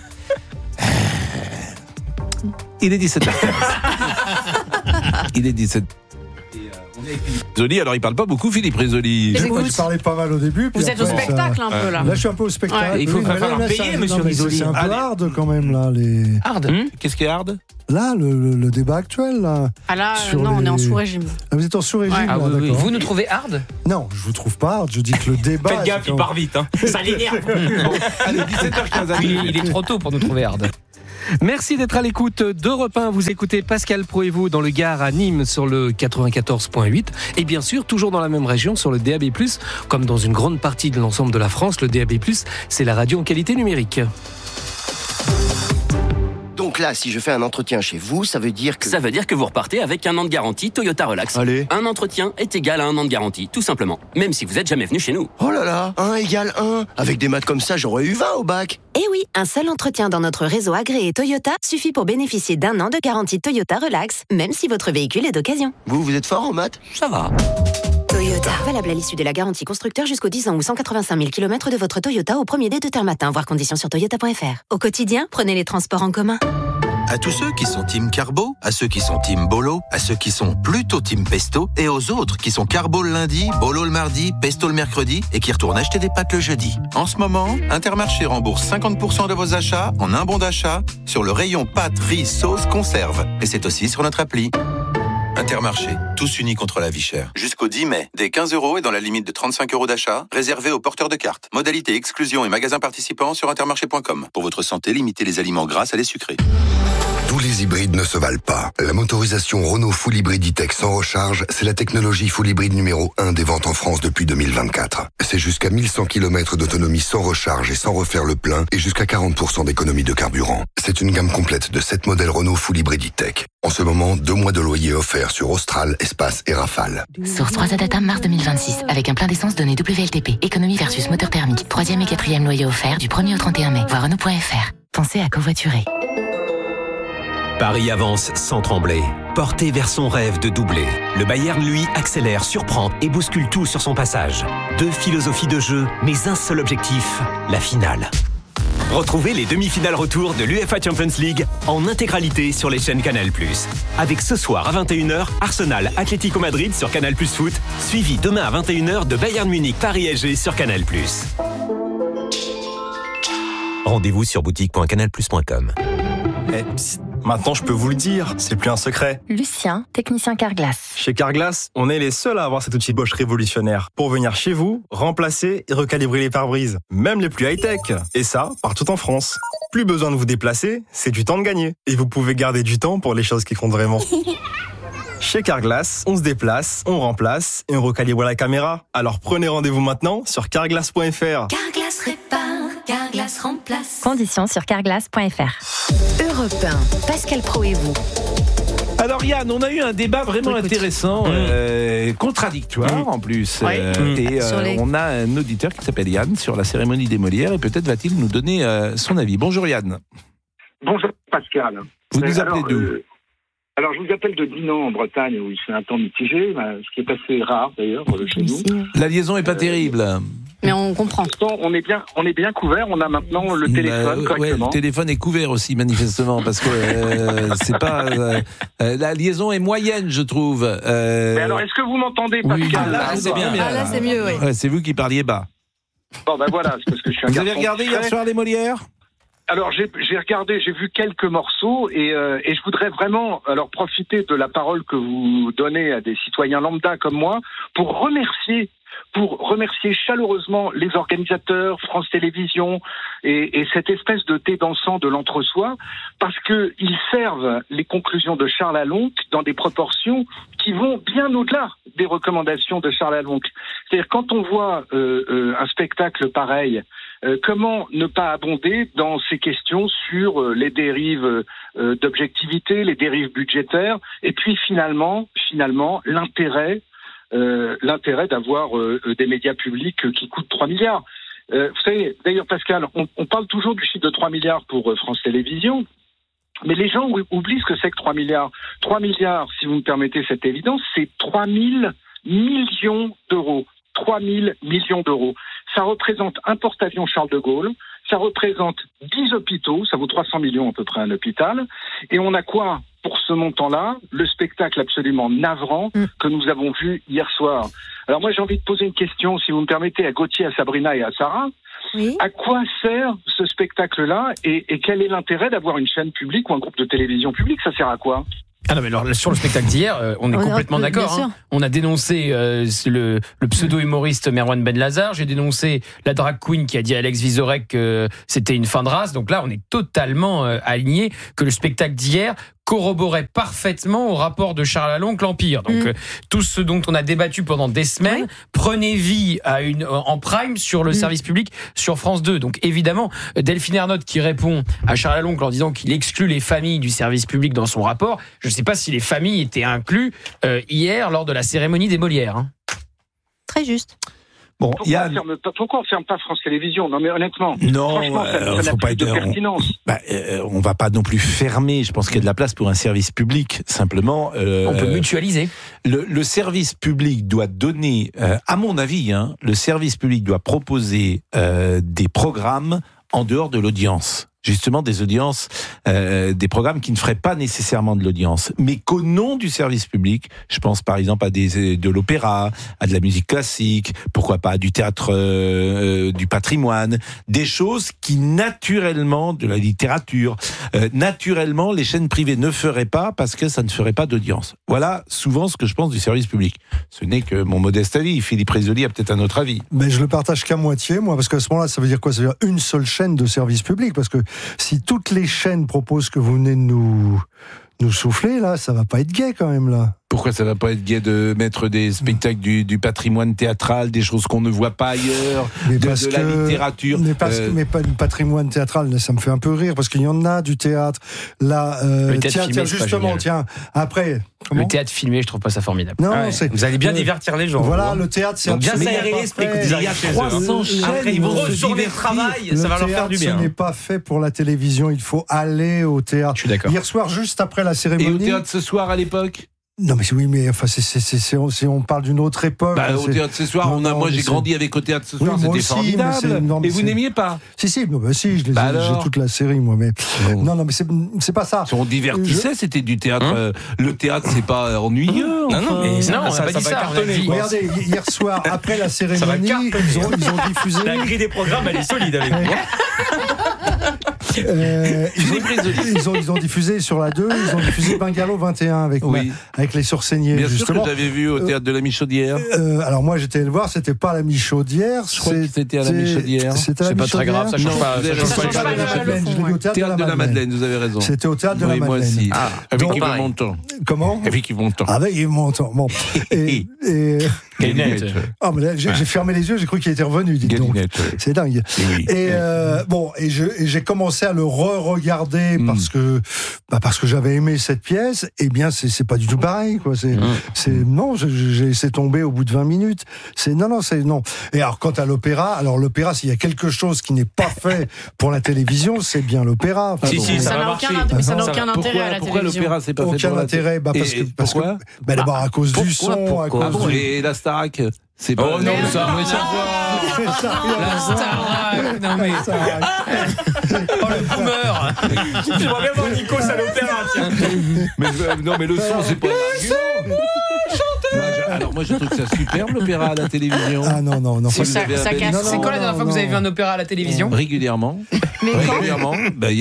Il est 17h15. Il est 17h. Rizzoli, alors il parle pas beaucoup, Philippe Rizzoli. Je parlais pas mal au début. Vous êtes au spectacle un peu là. Là, je suis un peu au spectacle. Il faut falloir payer, monsieur Rizzoli. C'est un peu hard quand même là. Hard. Qu'est-ce qui est hard ? Là, le débat actuel là. Ah là, non, on est en sous-régime. Vous êtes en sous-régime là, d'accord. Vous nous trouvez hard ? Non, je vous trouve pas hard. Je dis que le débat. Faites gaffe, il part vite. Ça l'énerve. Allez, 17h15. Il est trop tôt pour nous trouver hard. Merci d'être à l'écoute d'Europe 1. Vous écoutez Pascal Pro et vous dans le Gard à Nîmes sur le 94.8 et bien sûr toujours dans la même région sur le DAB+, comme dans une grande partie de l'ensemble de la France. Le DAB+, c'est la radio en qualité numérique. Donc là, si je fais un entretien chez vous, ça veut dire que... Ça veut dire que vous repartez avec 1 an de garantie Toyota Relax. Allez. Un entretien est égal à 1 an de garantie, tout simplement. Même si vous n'êtes jamais venu chez nous. Oh là là, 1 égale 1. Avec des maths comme ça, j'aurais eu 20 au bac. Eh oui, un seul entretien dans notre réseau agréé Toyota suffit pour bénéficier d'1 an de garantie Toyota Relax, même si votre véhicule est d'occasion. Vous êtes fort en maths ? Ça va. Toyota. Valable à l'issue de la garantie constructeur jusqu'aux 10 ans ou 185 000 km de votre Toyota au premier dé de terre matin. Voir conditions sur toyota.fr. Au quotidien, prenez les transports en commun. À tous ceux qui sont team carbo, à ceux qui sont team bolo, à ceux qui sont plutôt team pesto, et aux autres qui sont carbo le lundi, bolo le mardi, pesto le mercredi, et qui retournent acheter des pâtes le jeudi. En ce moment, Intermarché rembourse 50% de vos achats en un bon d'achat sur le rayon pâtes, riz, sauce, conserve. Et c'est aussi sur notre appli. Intermarché, tous unis contre la vie chère. Jusqu'au 10 mai, dès 15 € et dans la limite de 35 € d'achat, réservé aux porteurs de cartes. Modalité exclusion et magasins participants sur intermarché.com. Pour votre santé, limitez les aliments gras à les sucrés. Tous les hybrides ne se valent pas. La motorisation Renault Full Hybrid E-Tech sans recharge, c'est la technologie Full Hybrid numéro 1 des ventes en France depuis 2024. C'est jusqu'à 1100 km d'autonomie sans recharge et sans refaire le plein et jusqu'à 40% d'économie de carburant. C'est une gamme complète de 7 modèles Renault Full Hybrid E-Tech. En ce moment, 2 mois de loyer offerts sur Austral, Espace et Rafale. Source 3 Adata mars 2026, avec un plein d'essence donné WLTP. Économie versus moteur thermique. 3e et 4e loyer offert du 1er au 31 mai. Voir Renault.fr. Pensez à covoiturer. Paris avance sans trembler, porté vers son rêve de doubler. Le Bayern, lui, accélère, surprend et bouscule tout sur son passage. 2 philosophies de jeu, mais un seul objectif, la finale. Retrouvez les demi-finales retour de l'UEFA Champions League en intégralité sur les chaînes Canal+. Avec ce soir à 21h, Arsenal Atlético Madrid sur Canal+ Foot, suivi demain à 21h de Bayern Munich Paris SG sur Canal+. Rendez-vous sur boutique.canalplus.com. Maintenant, je peux vous le dire, c'est plus un secret. Lucien, technicien Carglass. Chez Carglass, on est les seuls à avoir cet outil Bosch révolutionnaire pour venir chez vous, remplacer et recalibrer les pare-brises, même les plus high-tech. Et ça, partout en France. Plus besoin de vous déplacer, c'est du temps de gagner. Et vous pouvez garder du temps pour les choses qui comptent vraiment. Chez Carglass, on se déplace, on remplace et on recalibre la caméra. Alors prenez rendez-vous maintenant sur carglass.fr. Carglass répare, Carglass remplace. Conditions sur carglass.fr. Europe 1, Pascal Pro et vous. Alors Yann, on a eu un débat vraiment intéressant, contradictoire en plus. On a un auditeur qui s'appelle Yann sur la cérémonie des Molières et peut-être va-t-il nous donner son avis. Bonjour Yann. Bonjour Pascal. Vous nous appelez d'où Alors je vous appelle de Dinan en Bretagne où il fait un temps mitigé, ce qui est assez rare d'ailleurs chez nous. La liaison est pas terrible. Mais on comprend. On est bien couvert. On a maintenant le téléphone correctement. Le téléphone est couvert aussi manifestement parce que c'est pas la liaison est moyenne, je trouve. Mais alors, est-ce que vous m'entendez, Pascal? Oui, là, c'est bien. Là, c'est mieux, oui. Ouais, c'est vous qui parliez bas. Bon, ben voilà, c'est parce que je suis un garçon. Vous avez regardé hier soir les Molières? Alors j'ai regardé, j'ai vu quelques morceaux et je voudrais vraiment profiter de la parole que vous donnez à des citoyens lambda comme moi pour remercier chaleureusement les organisateurs, France Télévisions et cette espèce de thé dansant de l'entre-soi, parce que ils servent les conclusions de Charles Alonc dans des proportions qui vont bien au-delà des recommandations de Charles Alonc. C'est-à-dire quand on voit un spectacle pareil, comment ne pas abonder dans ces questions sur les dérives d'objectivité, les dérives budgétaires, et puis finalement l'intérêt d'avoir des médias publics qui coûtent 3 milliards. Vous savez, d'ailleurs, Pascal, on parle toujours du chiffre de 3 milliards pour France Télévisions, mais les gens oublient ce que c'est que 3 milliards. 3 milliards, si vous me permettez cette évidence, c'est 3 000 millions d'euros. 3 000 millions d'euros. Ça représente un porte-avions Charles de Gaulle, ça représente 10 hôpitaux, ça vaut 300 millions à peu près un hôpital, et on a quoi pour ce montant-là? Le spectacle absolument navrant que nous avons vu hier soir. Alors moi j'ai envie de poser une question, si vous me permettez, à Gauthier, à Sabrina et à Sarah. Oui. À quoi sert ce spectacle-là et quel est l'intérêt d'avoir une chaîne publique ou un groupe de télévision publique? Ça sert à quoi? Ah non, mais alors, sur le spectacle d'hier, on est complètement d'accord. Hein. On a dénoncé le pseudo-humoriste Merwan Ben Lazar. J'ai dénoncé la drag queen qui a dit à Alex Vizorek que c'était une fin de race. Donc là, on est totalement aligné que le spectacle d'hier corroborait parfaitement au rapport de Charles Alonc, l'Empire. Donc tout ce dont on a débattu pendant des semaines prenait vie en prime sur le service public sur France 2. Donc évidemment, Delphine Ernotte qui répond à Charles Alonc en disant qu'il exclut les familles du service public dans son rapport. Je ne sais pas si les familles étaient inclus hier lors de la cérémonie des Molières. Hein. Très juste. Bon, pourquoi on ne ferme pas France Télévisions? Non, mais honnêtement. Non, ça faut pas être de pertinence. On va pas non plus fermer. Je pense qu'il y a de la place pour un service public. Simplement, on peut mutualiser. Le service public doit donner, à mon avis, le service public doit proposer des programmes en dehors de l'audience. Justement des audiences, des programmes qui ne feraient pas nécessairement de l'audience, mais qu'au nom du service public, je pense par exemple à de l'opéra, à de la musique classique, pourquoi pas du théâtre du patrimoine, des choses qui naturellement, de la littérature, naturellement les chaînes privées ne feraient pas parce que ça ne ferait pas d'audience. Voilà souvent ce que je pense du service public. Ce n'est que mon modeste avis. Philippe Rézoli a peut-être un autre avis. Mais je le partage qu'à moitié, moi, parce qu'à ce moment-là, ça veut dire quoi? Ça veut dire une seule chaîne de service public, parce que si toutes les chaînes proposent que vous venez de nous souffler, là, ça va pas être gai quand même, là. Pourquoi ça va pas être gai de mettre des spectacles du patrimoine théâtral, des choses qu'on ne voit pas ailleurs, de la littérature? Mais pas du patrimoine théâtral, ça me fait un peu rire, parce qu'il y en a du théâtre. Là, tiens, après... Le théâtre filmé, je trouve pas ça formidable. Non, vous allez bien divertir les gens. Voilà, le théâtre, c'est bien s'aérer l'esprit. Il y a 300 chaînes. Après, ils vont retourner le travail, ça va leur faire du bien. Ce n'est pas fait pour la télévision, il faut aller au théâtre. Je suis d'accord. Hier soir, juste après la cérémonie... Et au théâtre ce soir, à l'époque? Non mais oui, mais enfin si on parle d'une autre époque. Au théâtre ce soir, moi j'ai grandi avec au théâtre ce soir, c'était formidable. Et vous n'aimiez pas? Si, j'ai toute la série moi, mais non mais c'est pas ça. On divertissait, c'était du théâtre. Le théâtre c'est pas ennuyeux. Non, mais ça va cartonner. Regardez, hier soir après la cérémonie, ils ont diffusé. La grille des programmes, elle est solide avec moi. Ils ont diffusé sur la 2, ils ont diffusé Bungalow 21 avec les Surseigniers. Bien justement. sûr que j'avais vu au théâtre de la Michaudière. Alors moi j'étais le voir, c'était pas à la Michaudière. Je crois que c'était à la Michaudière. C'est pas très grave, ça change pas. Je l'ai vu au théâtre de la Madeleine, vous avez raison. C'était au théâtre de la Madeleine. Moi aussi. Avec Yves Montand. Comment? Avec Yves Montand. Avec Yves Montand. Bon. Et mais là, j'ai fermé les yeux, j'ai cru qu'il était revenu, dites donc. C'est dingue. Et j'ai commencé à le re-regarder parce que j'avais aimé cette pièce. Eh bien, c'est pas du tout pareil, quoi. Non, j'ai laissé tomber au bout de 20 minutes. Non. Et alors, quant à l'opéra, s'il y a quelque chose qui n'est pas fait pour la télévision, c'est bien l'opéra. Enfin, ça n'a aucun intérêt à la télévision. Pourquoi l'opéra c'est pas fait pour la intérêt? Parce que d'abord à cause du son, à cause et la star Starac. C'est pas. Oh non, ça va la Starac. Non mais. Oh le boomer. J'aimerais bien voir Nikos à l'opéra. Tiens. Mais le son, c'est pas. Alors moi je trouve ça superbe l'opéra à la télévision. Ah non. C'est quand la dernière fois que vous avez vu un opéra à la télévision ? Régulièrement. Mais régulièrement.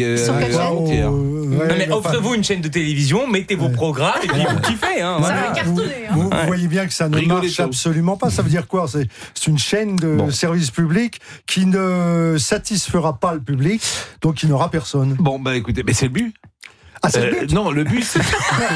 Mais offrez-vous une chaîne de télévision, mettez vos programmes et puis vous kiffez. Hein, ça va cartonner. Vous voyez bien que ça ne marche absolument pas. Ça veut dire quoi ? C'est une chaîne de service public qui ne satisfera pas le public, donc il n'aura personne. Bon bah écoutez, mais c'est le but. Ah, c'est le but ? Non, le but c'est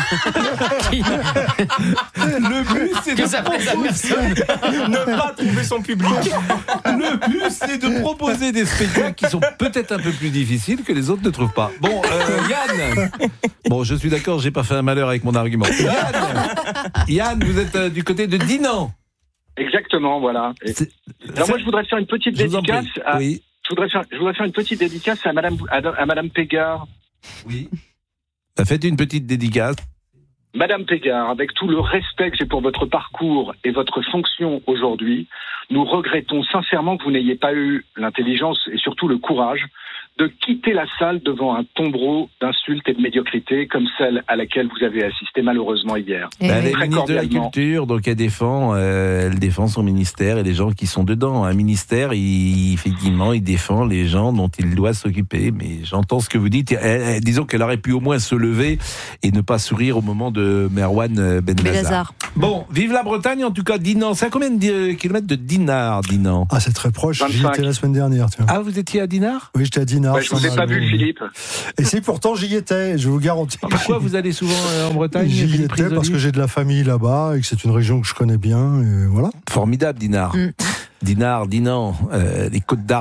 le but c'est que ça plaise à personne. Ne pas trouver son public. Le but c'est de proposer des spectacles qui sont peut-être un peu plus difficiles que les autres ne trouvent pas. Bon, Yann. Bon, je suis d'accord, j'ai pas fait un malheur avec mon argument. Yann, vous êtes du côté de Dinan. Exactement, voilà. Alors moi je voudrais faire une petite dédicace. Oui. Je voudrais faire une petite dédicace à Madame Pégard. Oui. Faites une petite dédicace. Madame Pégard, avec tout le respect que j'ai pour votre parcours et votre fonction aujourd'hui, nous regrettons sincèrement que vous n'ayez pas eu l'intelligence et surtout le courage de quitter la salle devant un tombereau d'insultes et de médiocrité comme celle à laquelle vous avez assisté malheureusement hier. Elle est ministre de la Culture, donc elle défend son ministère et les gens qui sont dedans. Un ministère, effectivement, il défend les gens dont il doit s'occuper. Mais j'entends ce que vous dites. Disons qu'elle aurait pu au moins se lever et ne pas sourire au moment de Merwan Benazar. Bon, vive la Bretagne, en tout cas. Dinan, c'est à combien de kilomètres de Dinard, Dinan ? Ah, c'est très proche. 25. J'y étais la semaine dernière. Tiens. Ah, vous étiez à Dinard ? Oui, j'étais à Dinard. Ouais, je vous ai pas vu, Philippe. Et si pourtant j'y étais, je vous garantis. Pourquoi vous allez souvent en Bretagne ? J'y étais parce que j'ai de la famille là-bas et que c'est une région que je connais bien. Et voilà. Formidable, Dinard. Dinard, Dinan, les Côtes d'Armor.